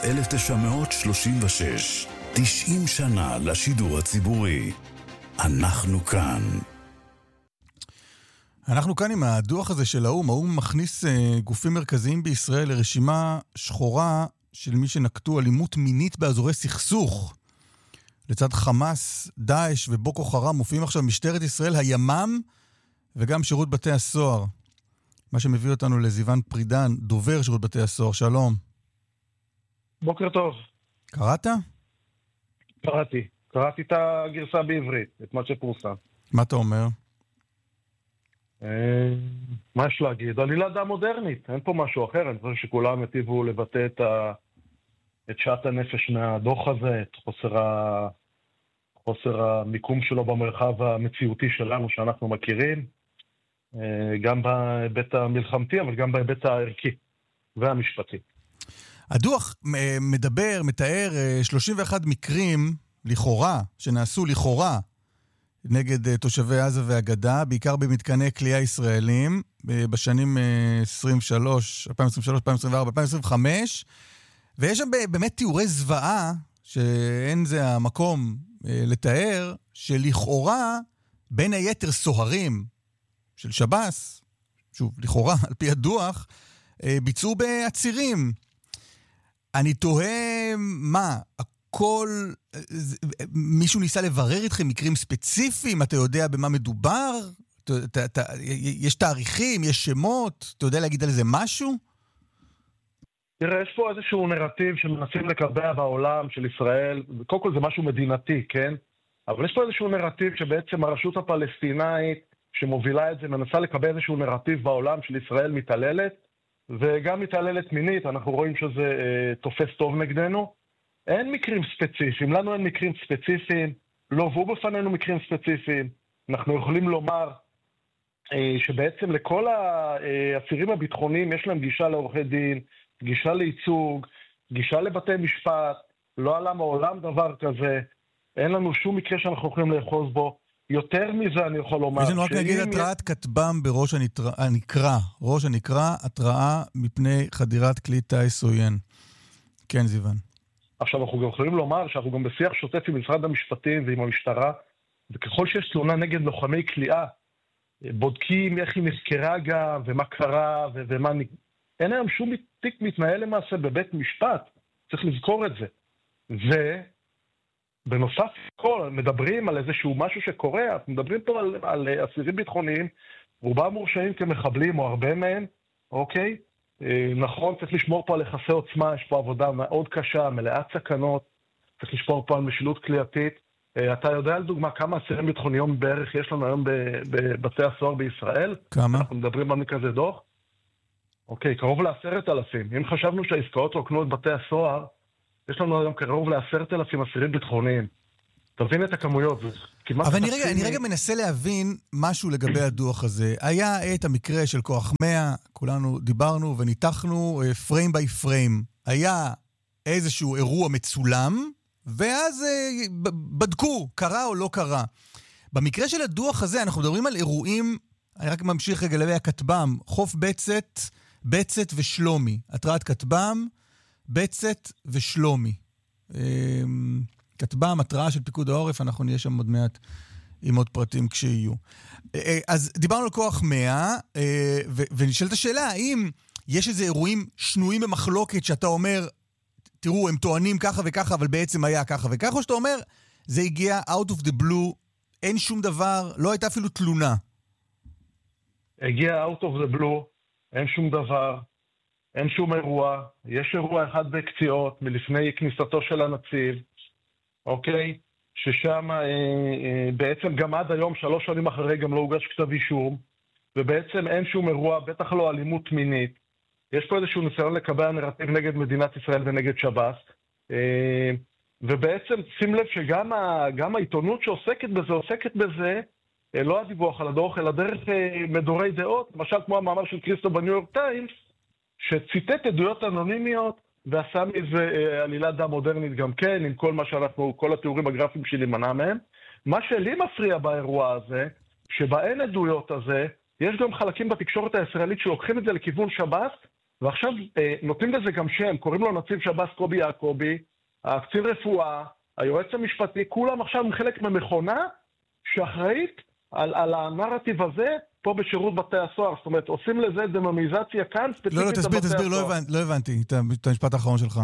1936, 90 שנה לשידור הציבורי. אנחנו כאן. אנחנו כאן עם הדוח הזה של האום. האום מכניס גופים מרכזיים בישראל לרשימה שחורה של מי שנקטו אלימות מינית באזורי סכסוך. לצד חמאס, דאעש ובוקו חרם מופיעים עכשיו משטרת ישראל, הימ"מ וגם שירות בתי הסוהר. מה שמביא אותנו לזיוון פרידן, דובר שירות בתי הסוהר. שלום. בוקר טוב. קראת? קראתי את הגרסה בעברית, את מה שפורסם. מה אתה אומר? מה יש להגיד? עלילה די מודרנית, אין פה משהו אחר. אני חושב שכולם יטיבו לבטא את שעת הנפש מהדוח הזה, את חוסר המיקום שלו במרחב המציאותי שלנו שאנחנו מכירים, גם בהיבט המלחמתי, אבל גם בהיבט הערכי והמשפטי. הדוח מתאר 31 מקרים לכאורה, שנעשו לכאורה, נגד תושבי עזה והגדה, בעיקר במתקני כליאה ישראלים, בשנים 2023, 2024, 2025, ויש שם באמת תיאורי זוועה, שאין זה המקום לתאר, שלכאורה, בין היתר סוהרים של שב"ס, שוב, לכאורה, על פי הדוח, ביצעו בעצירים. אני תוהה, מה, הכל, מישהו ניסה לברר איתכם מקרים ספציפיים? אתה יודע במה מדובר? יש תאריכים, יש שמות? אתה יודע להגיד על זה משהו? תראה, יש פה איזשהו נרטיב שמנסים לקבע בעולם של ישראל, קודם כל זה משהו מדינתי, כן? אבל יש פה איזשהו נרטיב שבעצם הרשות הפלסטינאית שמובילה את זה, מנסה לקבע איזשהו נרטיב בעולם של ישראל מתעללת, וגם מתעללת מינית, אנחנו רואים שזה תופס טוב נגדנו. אין מקרים ספציפיים, לנו אין מקרים ספציפיים, לא הובאו בפנינו מקרים ספציפיים. אנחנו יכולים לומר שבעצם לכל האסירים הביטחוניים יש להם גישה לעורכי דין, גישה לייצוג, גישה לבתי משפט, לא עלה מעולם דבר כזה, אין לנו שום מקרה שאנחנו יכולים לאחוז בו. יותר מזה אני יכול לומר. יש לנו רק נגיד התרעת כתב"ם בראש הנקרא, ראש הנקרא, התרעה מפני חדירת כלי טייס עוין. כן, זיוון. עכשיו אנחנו גם יכולים לומר שאנחנו גם בשיח שוטף עם משרד המשפטים ועם המשטרה, וככל שיש תלונה נגד לוחמי כליאה, בודקים איך היא נחקרה גם, ומה קרה, ומה... אין היום שום תיק מתנהל למעשה בבית משפט, צריך לזכור את זה. ובנוסף כל, מדברים על איזשהו משהו שקורה, אנחנו מדברים פה על אסירים ביטחוניים, רובם מורשעים כמחבלים, או הרבה מהם, אוקיי? נכון, צריך לשמור פה על יחסי עוצמה, יש פה עבודה מאוד קשה, מלאת סכנות, צריך לשמור פה על משילות כליאתית. אתה יודע לדוגמה כמה אסירים ביטחוניים בערך יש לנו היום בבתי הסוהר בישראל? כמה? אנחנו מדברים על כזה דוח? אוקיי, קרוב ל10,000. אם חשבנו שהעסקאות רוקנו את בתי הסוהר, יש לנו היום קרוב ל10,000 אסירים ביטחוניים. תבין את הכמויות. אבל אני רגע מנסה להבין משהו לגבי הדוח הזה. היה את המקרה של כוח 100, כולנו דיברנו וניתחנו פריים ביי פריים. היה איזשהו אירוע מצולם, ואז בדקו, קרה או לא קרה. במקרה של הדוח הזה, אנחנו מדברים על אירועים, אני רק ממשיך רגע לגבי הכתב"ם, חוף בצת ושלומי. התרעת כתב"ם, בצת ושלומי. כתב"ם, התרעה של פיקוד העורף, אנחנו נהיה שם עוד מעט עם עוד פרטים כשיהיו. אז דיברנו על כוח 100, ונשאלת השאלה, האם יש איזה אירועים שנויים במחלוקת שאתה אומר, תראו, הם טוענים ככה וככה, אבל בעצם היה ככה וככה, או שאתה אומר, זה הגיע out of the blue, אין שום דבר, לא הייתה אפילו תלונה. הגיע out of the blue, אין שום דבר, אין שום אירוע, יש אירוע אחד בקציעות, מלפני כניסתו של הנציב, אוקיי? ששם בעצם גם עד היום, 3 שנים אחרי, גם לא הוגש כתב אישום, ובעצם אין שום אירוע, בטח לא אלימות מינית. יש פה איזשהו ניסיון לקבע נרטיב נגד מדינת ישראל ונגד שב"ס, ובעצם שים לב שגם העיתונות שעוסקת בזה, לא הדיווח על הדוח, אלא דרך מדורי דעות, למשל כמו המאמר של קריסטו בניו יורק טיימס, שציטט עדויות אנונימיות, ועשה מזה עלילת דם מודרנית גם כן, עם כל מה שאנחנו, כל התיאורים הגרפיים שלי מנע מהם. מה שלי מפריע באירוע הזה, שבאין עדויות הזה, יש גם חלקים בתקשורת הישראלית שלוקחים את זה לכיוון שב"ס, ועכשיו נותנים לזה גם שם, קוראים לו נציב שב"ס קובי יעקובי, הקצין רפואה, היועץ המשפטי, כולם עכשיו חלק ממכונה שאחראית על הנרטיב הזה פה בשירות בתי הסוהר. זאת אומרת, עושים לזה דמוניזציה כאן, ספציפית לא, תסביר, לא הבנתי את המשפט האחרון שלך.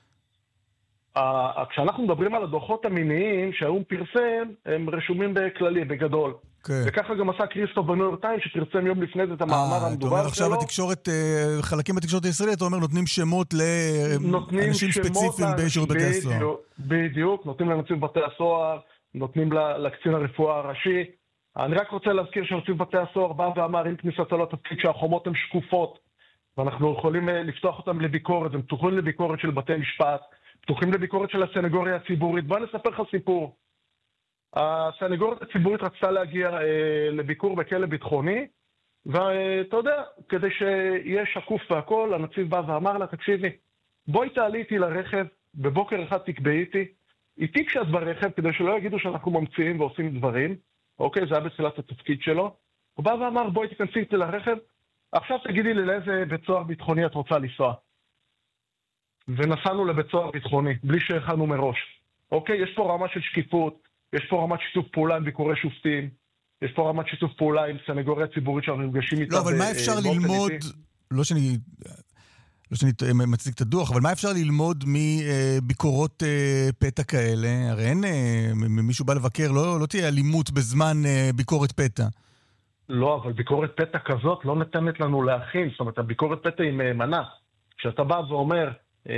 כשאנחנו מדברים על הדוחות המיניים שהאו"ם פרסם, הם רשומים בכללי, בגדול. וככה גם עשה קריסטו בניו יורק טיימס, שפרסם יום לפני זה את המאמר המדובר שלו. עכשיו התקשורת, חלקים בתקשורת הישראלית, אתה אומר, נותנים שמות לאנשים ספציפיים בשירות בתי הסוהר. בדיוק, נותנים לנציב בתי הסוהר, נותנים לקצין הרפואה הראשי. אני רק רוצה להזכיר שנציב בתי הסוהר בא ואמר, עם כניסתו לתפקיד שהחומות הן שקופות, ואנחנו יכולים לפתוח אותם לביקורת, הם פתוחים לביקורת של בתי משפט, פתוחים לביקורת של הסנגוריה הציבורית. בוא נספר לך סיפור. הסנגוריה הציבורית רצתה להגיע לביקור בכלא ביטחוני, ואתה יודע, כדי שיהיה שקוף והכל, הנציב בא ואמר לה, תקשיבי, בואי תעלי איתי לרכב, בבוקר אחד תקבעי איתי כשאת ברכב, כדי שלא יגידו שאנחנו ממציאים ועושים דברים, אוקיי, זה היה בתחילת התפקיד שלו, הוא בא ואמר, בואי תכנסי איתי לרכב, עכשיו תגידי לי לאיזה בית סוהר ביטחוני את רוצה לנסוע. ונסענו לבית סוהר ביטחוני, בלי שהכנו מראש. אוקיי, יש פה רמה של שקיפות, יש פה רמת שיתוף פעולה עם ביקורי שופטים, יש פה רמת שיתוף פעולה עם סנגוריה ציבורית שאנחנו נפגשים איתה. לא, אבל מה אפשר ללמוד, לא שאני מצדיק את הדוח, אבל מה אפשר ללמוד מביקורות פתע כאלה? הרי אין, מישהו בא לבקר, לא תהיה אלימות בזמן ביקורת פתע. לא, אבל ביקורת פתע כזאת לא נתנת לנו להכין, זאת אומרת, הביקורת פתע היא מהימנה. כשאתה בא ואומר,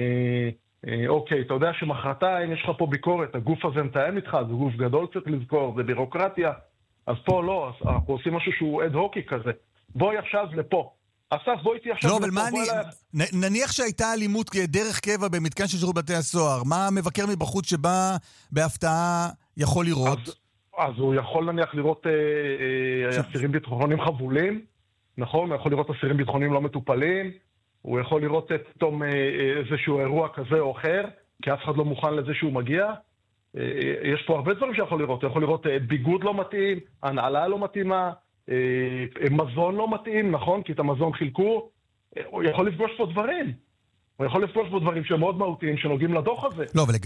אוקיי, אתה יודע שמחרתיים יש לך פה ביקורת, הגוף הזה מתאם איתך, זה גוף גדול צריך לזכור, זה בירוקרטיה, אז פה לא, אז אנחנו עושים משהו שהוא אד הוקי כזה. בואי עכשיו לפה. אסף, בואי איתי עכשיו לפה. לא, אבל מה נניח שהייתה אלימות דרך קבע במתקן של שירות בתי הסוהר, מה מבקר מבחוץ שבא בהפתעה יכול לראות? אז הוא יכול נניח לראות אסירים ביטחוניים חבולים, נכון? הוא יכול לראות אסירים ביטחוניים לא מטופלים, הוא יכול לראות פתאום איזשהו אירוע כזה או אחר, כי אף אחד לא מוכן לזה שהוא מגיע. יש פה הרבה דברים שיכול לראות. הוא יכול לראות ביגוד לא מתאים, הנעלה לא מתאימה, מזון לא מתאים, נכון? כי את המזון חילקו. הוא יכול לפגוש פה דברים. הוא יכול לפגוש פה דברים שהם מאוד מהותיים, שנוגעים לדוח הזה. לא, אבל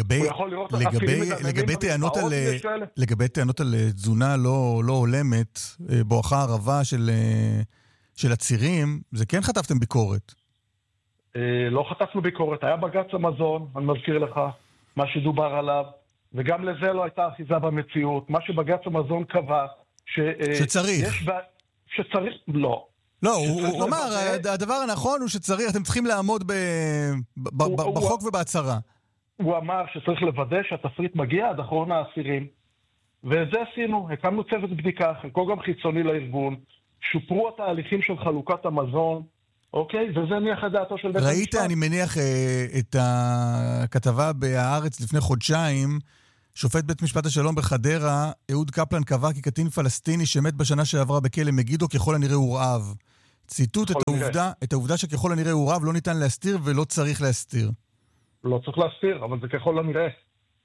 לגבי טענות על תזונה לא הולמת, בואכה הרבה של הצירים, זה כן חטפתם ביקורת. לא חטפנו ביקורת, היה בג"ץ המזון, אני מזכיר לך, מה שדובר עליו, וגם לזה לא הייתה אחיזה במציאות. מה שבג"ץ המזון קבע, שצריך. שצריך, לא. לא, הוא אמר, הדבר הנכון הוא שצריך, אתם צריכים לעמוד בחוק ובהצהרה. הוא אמר שצריך לוודא שהתפריט מגיע עד אחרון האסירים, ואת זה עשינו, הקמנו צוות בדיקה, חלקו גם חיצוני לארגון, שופרו התהליכים של חלוקת המזון, אוקיי? וזה ניח את דעתו של בית המשפט. ראית, אני מניח, את הכתבה בהארץ לפני חודשיים, שופט בית משפט השלום בחדרה, אהוד קפלן, קבע כי קטין פלסטיני שמת בשנה שעברה בכלא מגידו ככל הנראה הורעב. ציטוט את העובדה שככל הנראה הורעב לא ניתן להסתיר ולא צריך להסתיר. לא צריך להסתיר, אבל זה ככל הנראה.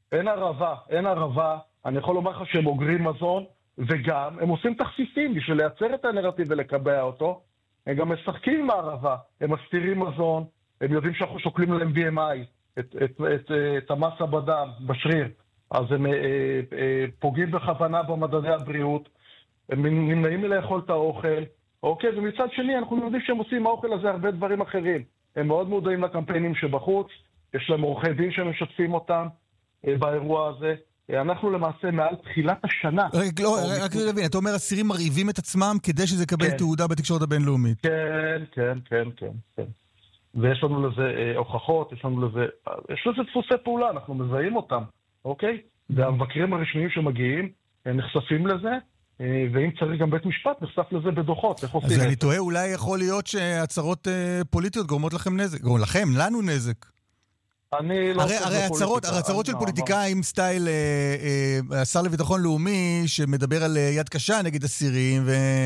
אין ערבה. אני יכול לומר לך שהם אוגרים מזון, וגם הם עושים תחשיפים בשביל לייצר את הנרטיב ולקבע אותו. הם גם משחקים עם הערבה, הם מסתירים מזון, הם יודעים שאנחנו שוקלים להם BMI, את המסה בדם, בשריר. אז הם פוגעים בכוונה במדדי הבריאות, הם נמנעים מלאכול את האוכל, אוקיי? ומצד שני אנחנו יודעים שהם עושים האוכל הזה הרבה דברים אחרים. הם מאוד מודעים לקמפיינים שבחוץ, יש להם עורכי דין שמשתפים אותם באירוע הזה. אנחנו למעשה מעל תחילת השנה. רק להבין, אתה אומר, אסירים מרעיבים את עצמם כדי שזה יקבל תעודה בתקשורת הבינלאומית. כן. ויש לנו לזה הוכחות, יש לזה דפוסי פעולה, אנחנו מזהים אותם, אוקיי? והמבקרים הרשמיים שמגיעים, נחשפים לזה, ואם צריך גם בית משפט, נחשף לזה בדוחות. אז אני תוהה, אולי יכול להיות שהצהרות פוליטיות גורמות לכם נזק, גורמות לכם, לנו נזק. הרי הצהרות של פוליטיקאים סטייל השר לביטחון לאומי שמדבר על יד קשה נגד אסירים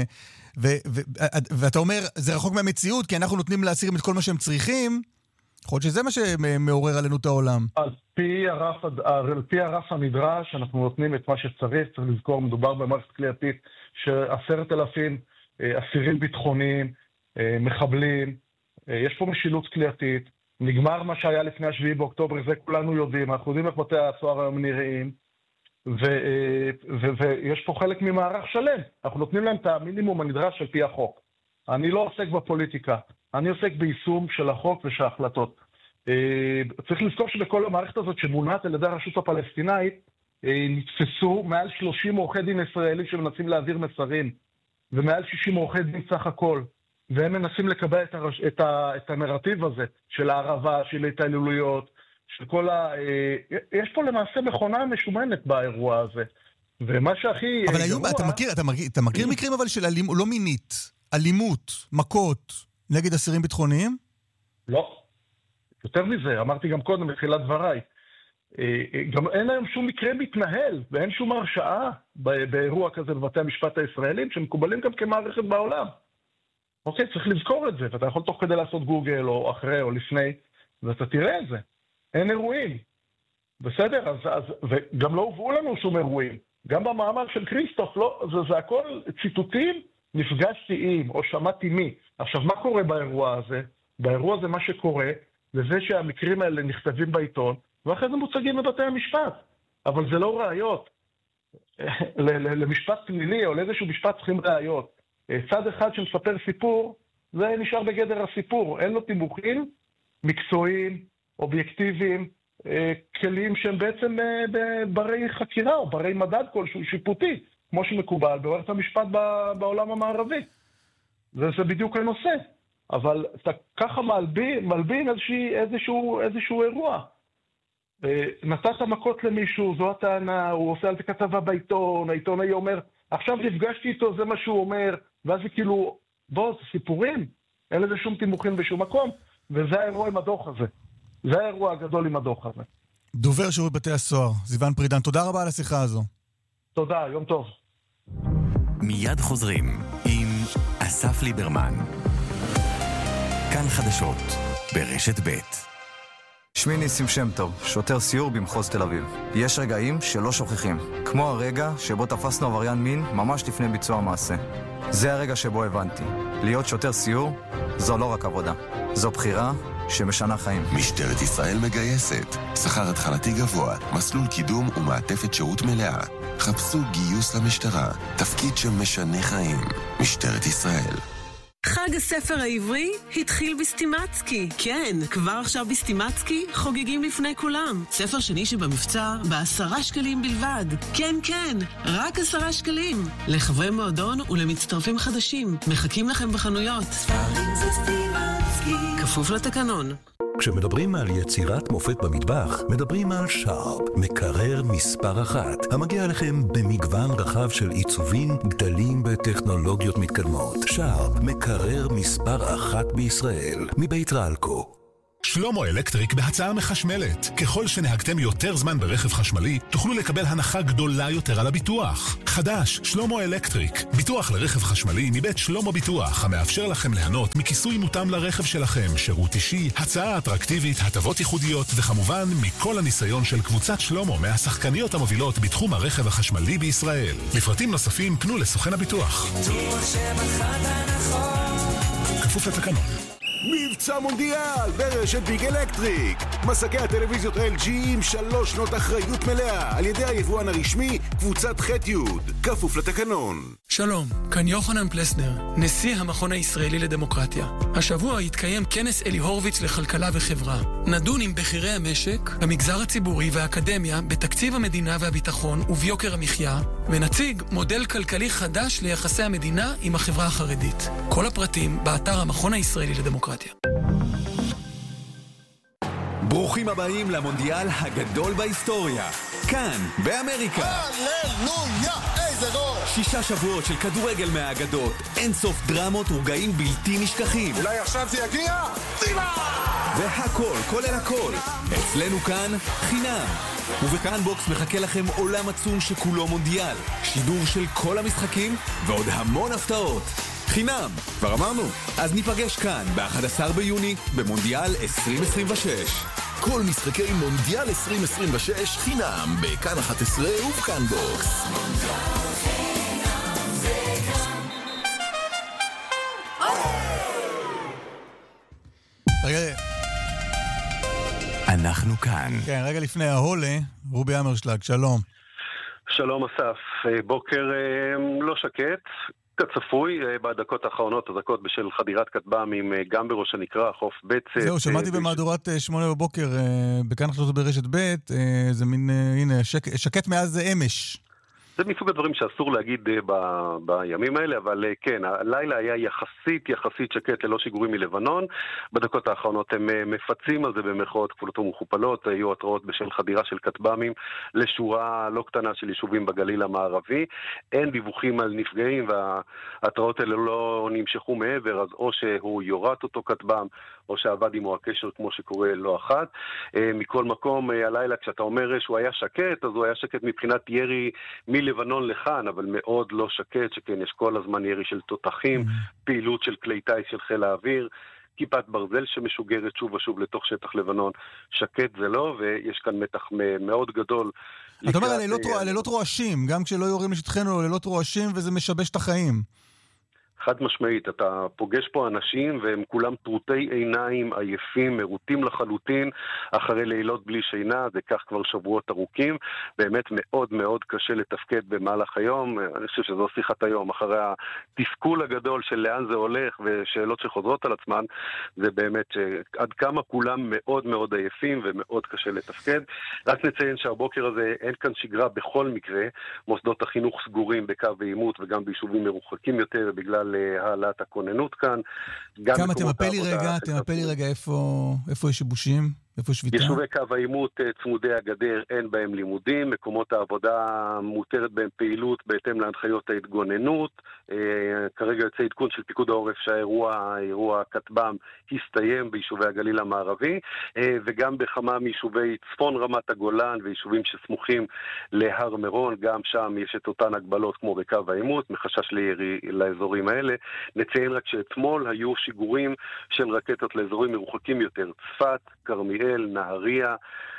ואתה אומר זה רחוק מהמציאות כי אנחנו נותנים לאסירים את כל מה שהם צריכים, יכול להיות שזה מה שמעורר עלינו את העולם. על פי הרף הנדרש אנחנו נותנים את מה שצריך, צריך לזכור, מדובר במערכת כליאתית ש10,000 אסירים ביטחוניים, מחבלים, יש פה משילות כליאתית, נגמר מה שהיה לפני 7 באוקטובר, זה כולנו יודעים, אנחנו יודעים איך בתי הסוהר היום נראים, ויש פה חלק ממערך שלם, אנחנו נותנים להם את המינימום הנדרש על פי החוק. אני לא עוסק בפוליטיקה, אני עוסק ביישום של החוק ושל ההחלטות. צריך לזכור שבכל המערכת הזאת שמונעת על ידי הרשות הפלסטינאית, נתפסו מעל 30 עורכי דין ישראלים שמנסים להעביר מסרים, ומעל 60 עורכי דין סך הכל. והם מנסים לקבל את הנרטיב הזה של הערבה, של ההתעללויות, של כל יש פה למעשה מכונה משומנת באירוע הזה. ומה שהכי... אבל היום, אתה מכיר מקרים אבל של אלימות, לא מינית, אלימות, מכות, נגד אסירים ביטחוניים? לא. יותר מזה, אמרתי גם קודם בתחילת דבריי. גם אין היום שום מקרה מתנהל, ואין שום הרשעה באירוע כזה בבתי המשפט הישראלים, שמקובלים גם כמערכת בעולם. אוקיי, צריך לזכור את זה, ואתה יכול תוך כדי לעשות גוגל או אחרי או לפני, ואתה תראה את זה. אין אירועים. בסדר? וגם לא הובאו לנו שום אירועים. גם במאמר של כריסטוף, לא, זה הכל ציטוטים, נפגשתי עם או שמעתי מי. עכשיו, מה קורה באירוע הזה? באירוע הזה מה שקורה, לזה שהמקרים האלה נכתבים בעיתון, ואחרי זה מוצגים בבתי המשפט. אבל זה לא ראיות. למשפט פלילי או לאיזשהו משפט צריכים ראיות. צד אחד שמספר סיפור, זה נשאר בגדר הסיפור. אין לו תימוכים מקצועיים, אובייקטיביים, כלים שהם בעצם ברי חקירה או ברי מדד כלשהו שיפוטי, כמו שמקובל במערכת המשפט בעולם המערבי. זה בדיוק הנושא. אבל אתה ככה מלבין איזשהו אירוע. נתת מכות למישהו, זו הטענה, הוא עושה על זה כתבה בעיתון, העיתונאי אומר, עכשיו נפגשתי איתו, זה מה שהוא אומר, ואז זה כאילו, זה סיפורים, אין לזה שום תימוכים בשום מקום, וזה האירוע עם הדוח הזה. זה האירוע הגדול עם הדוח הזה. דובר שירות בתי הסוהר, זיוון פרידן, תודה רבה על השיחה הזו. תודה, יום טוב. מיד חוזרים עם אסף ליברמן. כאן חדשות, ברשת ב'. שמי ניסים שם טוב, שוטר סיור במחוז תל אביב. יש רגעים שלא שוכחים, כמו הרגע שבו תפסנו עבריין מין ממש לפני ביצוע המעשה. זה הרגע שבו הבנתי, להיות שוטר סיור זו לא רק עבודה, זו בחירה שמשנה חיים. משטרת ישראל מגייסת, שכר התחלתי גבוה, מסלול קידום ומעטפת שירות מלאה. חפשו גיוס למשטרה, תפקיד שמשנה חיים. משטרת ישראל. חג הספר העברי התחיל בסטימצקי. כן, כבר עכשיו בסטימצקי חוגגים לפני כולם. ספר שני שבמבצע ב10 שקלים בלבד. כן, רק 10 שקלים. לחברי מועדון ולמצטרפים חדשים. מחכים לכם בחנויות. ספרים זה סטימצקי. כפוף לתקנון. כשמדברים על יצירת מופת במטבח, מדברים על שרפ, מקרר מספר 1, המגיע לכם במגוון רחב של עיצובים, גדלים וטכנולוגיות מתקדמות. שרפ, מקרר מספר 1 בישראל, מבית רלקו. שלמה אלקטריק בהצעה מחשמלת. ככל שנהגתם יותר זמן ברכב חשמלי, תוכלו לקבל הנחה גדולה יותר על הביטוח. חדש, שלמה אלקטריק. ביטוח לרכב חשמלי מבית שלמה ביטוח, המאפשר לכם ליהנות מכיסוי מותאם לרכב שלכם, שירות אישי, הצעה אטרקטיבית, הטבות ייחודיות, וכמובן מכל הניסיון של קבוצת שלמה מהשחקניות המובילות בתחום הרכב החשמלי בישראל. לפרטים נוספים פנו לסוכן הביטוח. כפוף לתקנון. מבצע מונדיאל ברשת ביג אלקטריק. מסקי הטלוויזיות LG עם 3 שנות אחריות מלאה על ידי היבואן הרשמי קבוצת ח'-י'. כפוף לתקנון. שלום, כאן יוחנן פלסנר, נשיא המכון הישראלי לדמוקרטיה. השבוע יתקיים כנס אלי הורביץ לכלכלה וחברה. נדון עם בכירי המשק, המגזר הציבורי והאקדמיה בתקציב המדינה והביטחון וביוקר המחיה, ונציג מודל כלכלי חדש ליחסי המדינה עם החברה החרדית. כל הפרטים באתר המכון הישראלי לדמוקרטיה. ברוכים הבאים למונדיאל הגדול בהיסטוריה. כאן, באמריקה. הללויה, איזה גול! 6 שבועות של כדורגל מהאגדות. אין סוף דרמות ורגעים בלתי נשכחים. אולי עכשיו זה יגיע? דימה! והכל, כולל הכל. אצלנו כאן, חינם. ובכאן בוקס מחכה לכם עולם עצום שכולו מונדיאל. שידור של כל המשחקים ועוד המון הפתעות. חינם, כבר אמרנו. אז ניפגש כאן ב-11 ביוני במונדיאל 2026. כל משחקי מונדיאל 2026 חינם בכאן 11 ובכאן בוקס. רגע, אנחנו כאן. כן, רגע לפני ההולה, רובי אמרשלג, שלום. שלום אסף, בוקר לא שקט, כצפוי, בדקות האחרונות, הדקות בשל חדירת כטב"מים גם בראש הנקרה, חוף בצת. זהו, שמעתי במהדורת 8 בבוקר, בכאן חדשות ברשת ב', זה מין, הנה, שקט מאז אמש. זה מסוג הדברים שאסור להגיד בימים האלה, אבל כן, הלילה היה יחסית שקט ללא שיגורים מלבנון. בדקות האחרונות הם מפצים על זה במרכאות כפולות ומכופלות, היו התראות בשל חדירה של כטב"מים לשורה לא קטנה של יישובים בגליל המערבי. אין דיווחים על נפגעים, וההתראות האלה לא נמשכו מעבר, אז או שהוא יורת אותו כטב"ם, או שעבד עמו הקשר כמו שקורה לא אחת. מכל מקום, הלילה כשאתה אומר שהוא היה שקט, אז הוא היה שקט מבחינת ירי מלבנון לכאן, אבל מאוד לא שקט, שכן יש כל הזמן ירי של תותחים, פעילות של כלי טייס של חיל האוויר, כיפת ברזל שמשוגרת שוב ושוב לתוך שטח לבנון. שקט זה לא, ויש כאן מתח מאוד גדול. אתה אומר, לילות רועשים, גם כשלא יורים לשטחנו, לילות רועשים, וזה משבש את החיים. חד משמעית, אתה פוגש פה אנשים והם כולם טרוטי עיניים, עייפים, מרוטים לחלוטין, אחרי לילות בלי שינה, זה כך כבר שבועות ארוכים, באמת מאוד מאוד קשה לתפקד במהלך היום, אני חושב שזו שיחת היום, אחרי התסכול הגדול של לאן זה הולך ושאלות שחוזרות על עצמן, זה באמת עד כמה כולם מאוד מאוד עייפים ומאוד קשה לתפקד. רק נציין שהבוקר הזה אין כאן שגרה בכל מקרה, מוסדות החינוך סגורים בקו העימות וגם ביישובים מרוחקים יותר בגלל העלאת הכוננות כאן. כמה תמפה לי רגע איפה יש שיבושים? איפה יש שביתה? יישובי קו העימות צמודי הגדר, אין בהם לימודים, מקומות העבודה מותרת בהם פעילות בהתאם להנחיות ההתגוננות. כרגע יוצא עדכון של פיקוד העורף שהאירוע כטב"ם הסתיים ביישובי הגליל המערבי, וגם בכמה מיישובי צפון רמת הגולן ויישובים שסמוכים להר מירון, גם שם יש את אותן הגבלות כמו בקו העימות, מחשש לירי לאזורים האלה. נציין רק שאתמול היו שיגורים של רקטות לאזורים מרוחקים יותר, צפת, כרמיאל, נהריה,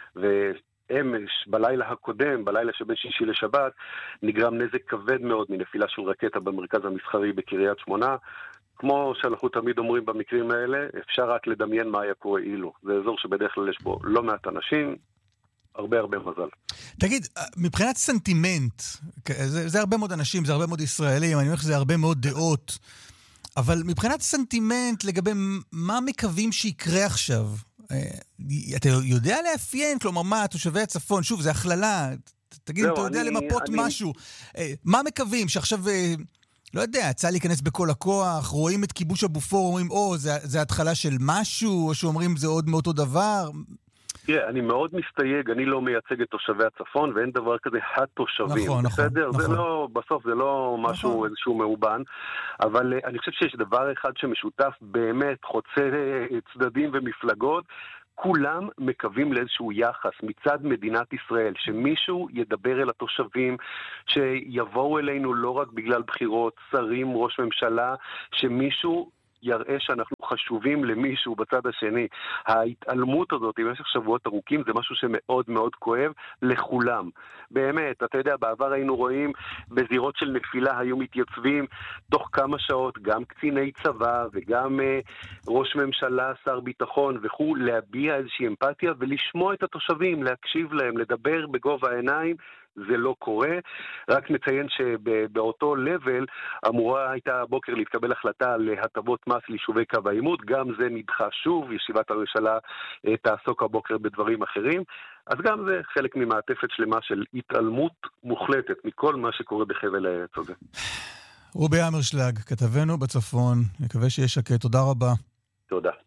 ואמש בלילה הקודם, בלילה שבין שישי לשבת, נגרם נזק כבד מאוד מנפילה של רקטה במרכז המסחרי בקריית שמונה. כמו שאנחנו תמיד אומרים במקרים האלה, אפשר רק לדמיין מה היה קורה אילו. זה אזור שבדרך כלל יש בו לא מעט אנשים, הרבה מזל. תגיד, מבחינת סנטימנט, זה הרבה מאוד אנשים, זה הרבה מאוד ישראלים, אני אומר שזה הרבה מאוד דעות, אבל מבחינת סנטימנט לגבי מה מקווים שיקרה עכשיו, אתה יודע לאפיין, כלומר מה, תושבי הצפון, שוב, זה הכללה, תגיד, אתה יודע למפות משהו, מה מקווים שעכשיו, לא יודע, צא להיכנס בכל הכוח, רואים את כיבוש הבופור, אומרים, זה התחלה של משהו, או שאומרים זה עוד מאותו דבר, תראה, אני מאוד מסתייג, אני לא מייצג את תושבי הצפון, ואין דבר כזה התושבים. נכון, בסדר? נכון. זה לא, בסוף זה לא משהו, איזשהו מאובן, אבל אני חושב שיש דבר אחד שמשותף באמת, חוצה צדדים ומפלגות, כולם מקווים לאיזשהו יחס מצד מדינת ישראל, שמישהו ידבר אל התושבים, שיבואו אלינו לא רק בגלל בחירות, שרים, ראש ממשלה, שמישהו יראה שאנחנו חשובים למישהו בצד השני. ההתעלמות הזאת במשך שבועות ארוכים זה משהו שמאוד מאוד כואב לכולם. באמת, אתה יודע, בעבר היינו רואים בזירות של נפילה היו מתייצבים תוך כמה שעות, גם קציני צבא וגם ראש ממשלה, שר ביטחון וכו', להביע איזושהי אמפתיה ולשמוע את התושבים, להקשיב להם, לדבר בגובה העיניים. זה לא קורה. רק נציין שבאותו לבל אמורה הייתה הבוקר להתקבל החלטה להטבות מס ליישובי קו העימות, גם זה נדחה שוב, ישיבת הממשלה תעסוק הבוקר בדברים אחרים, אז גם זה חלק ממעטפת שלמה של התעלמות מוחלטת מכל מה שקורה בחבל הארץ הזה. רובי אמרשלג, כתבנו בצפון, מקווה שיהיה שקט, תודה רבה. תודה.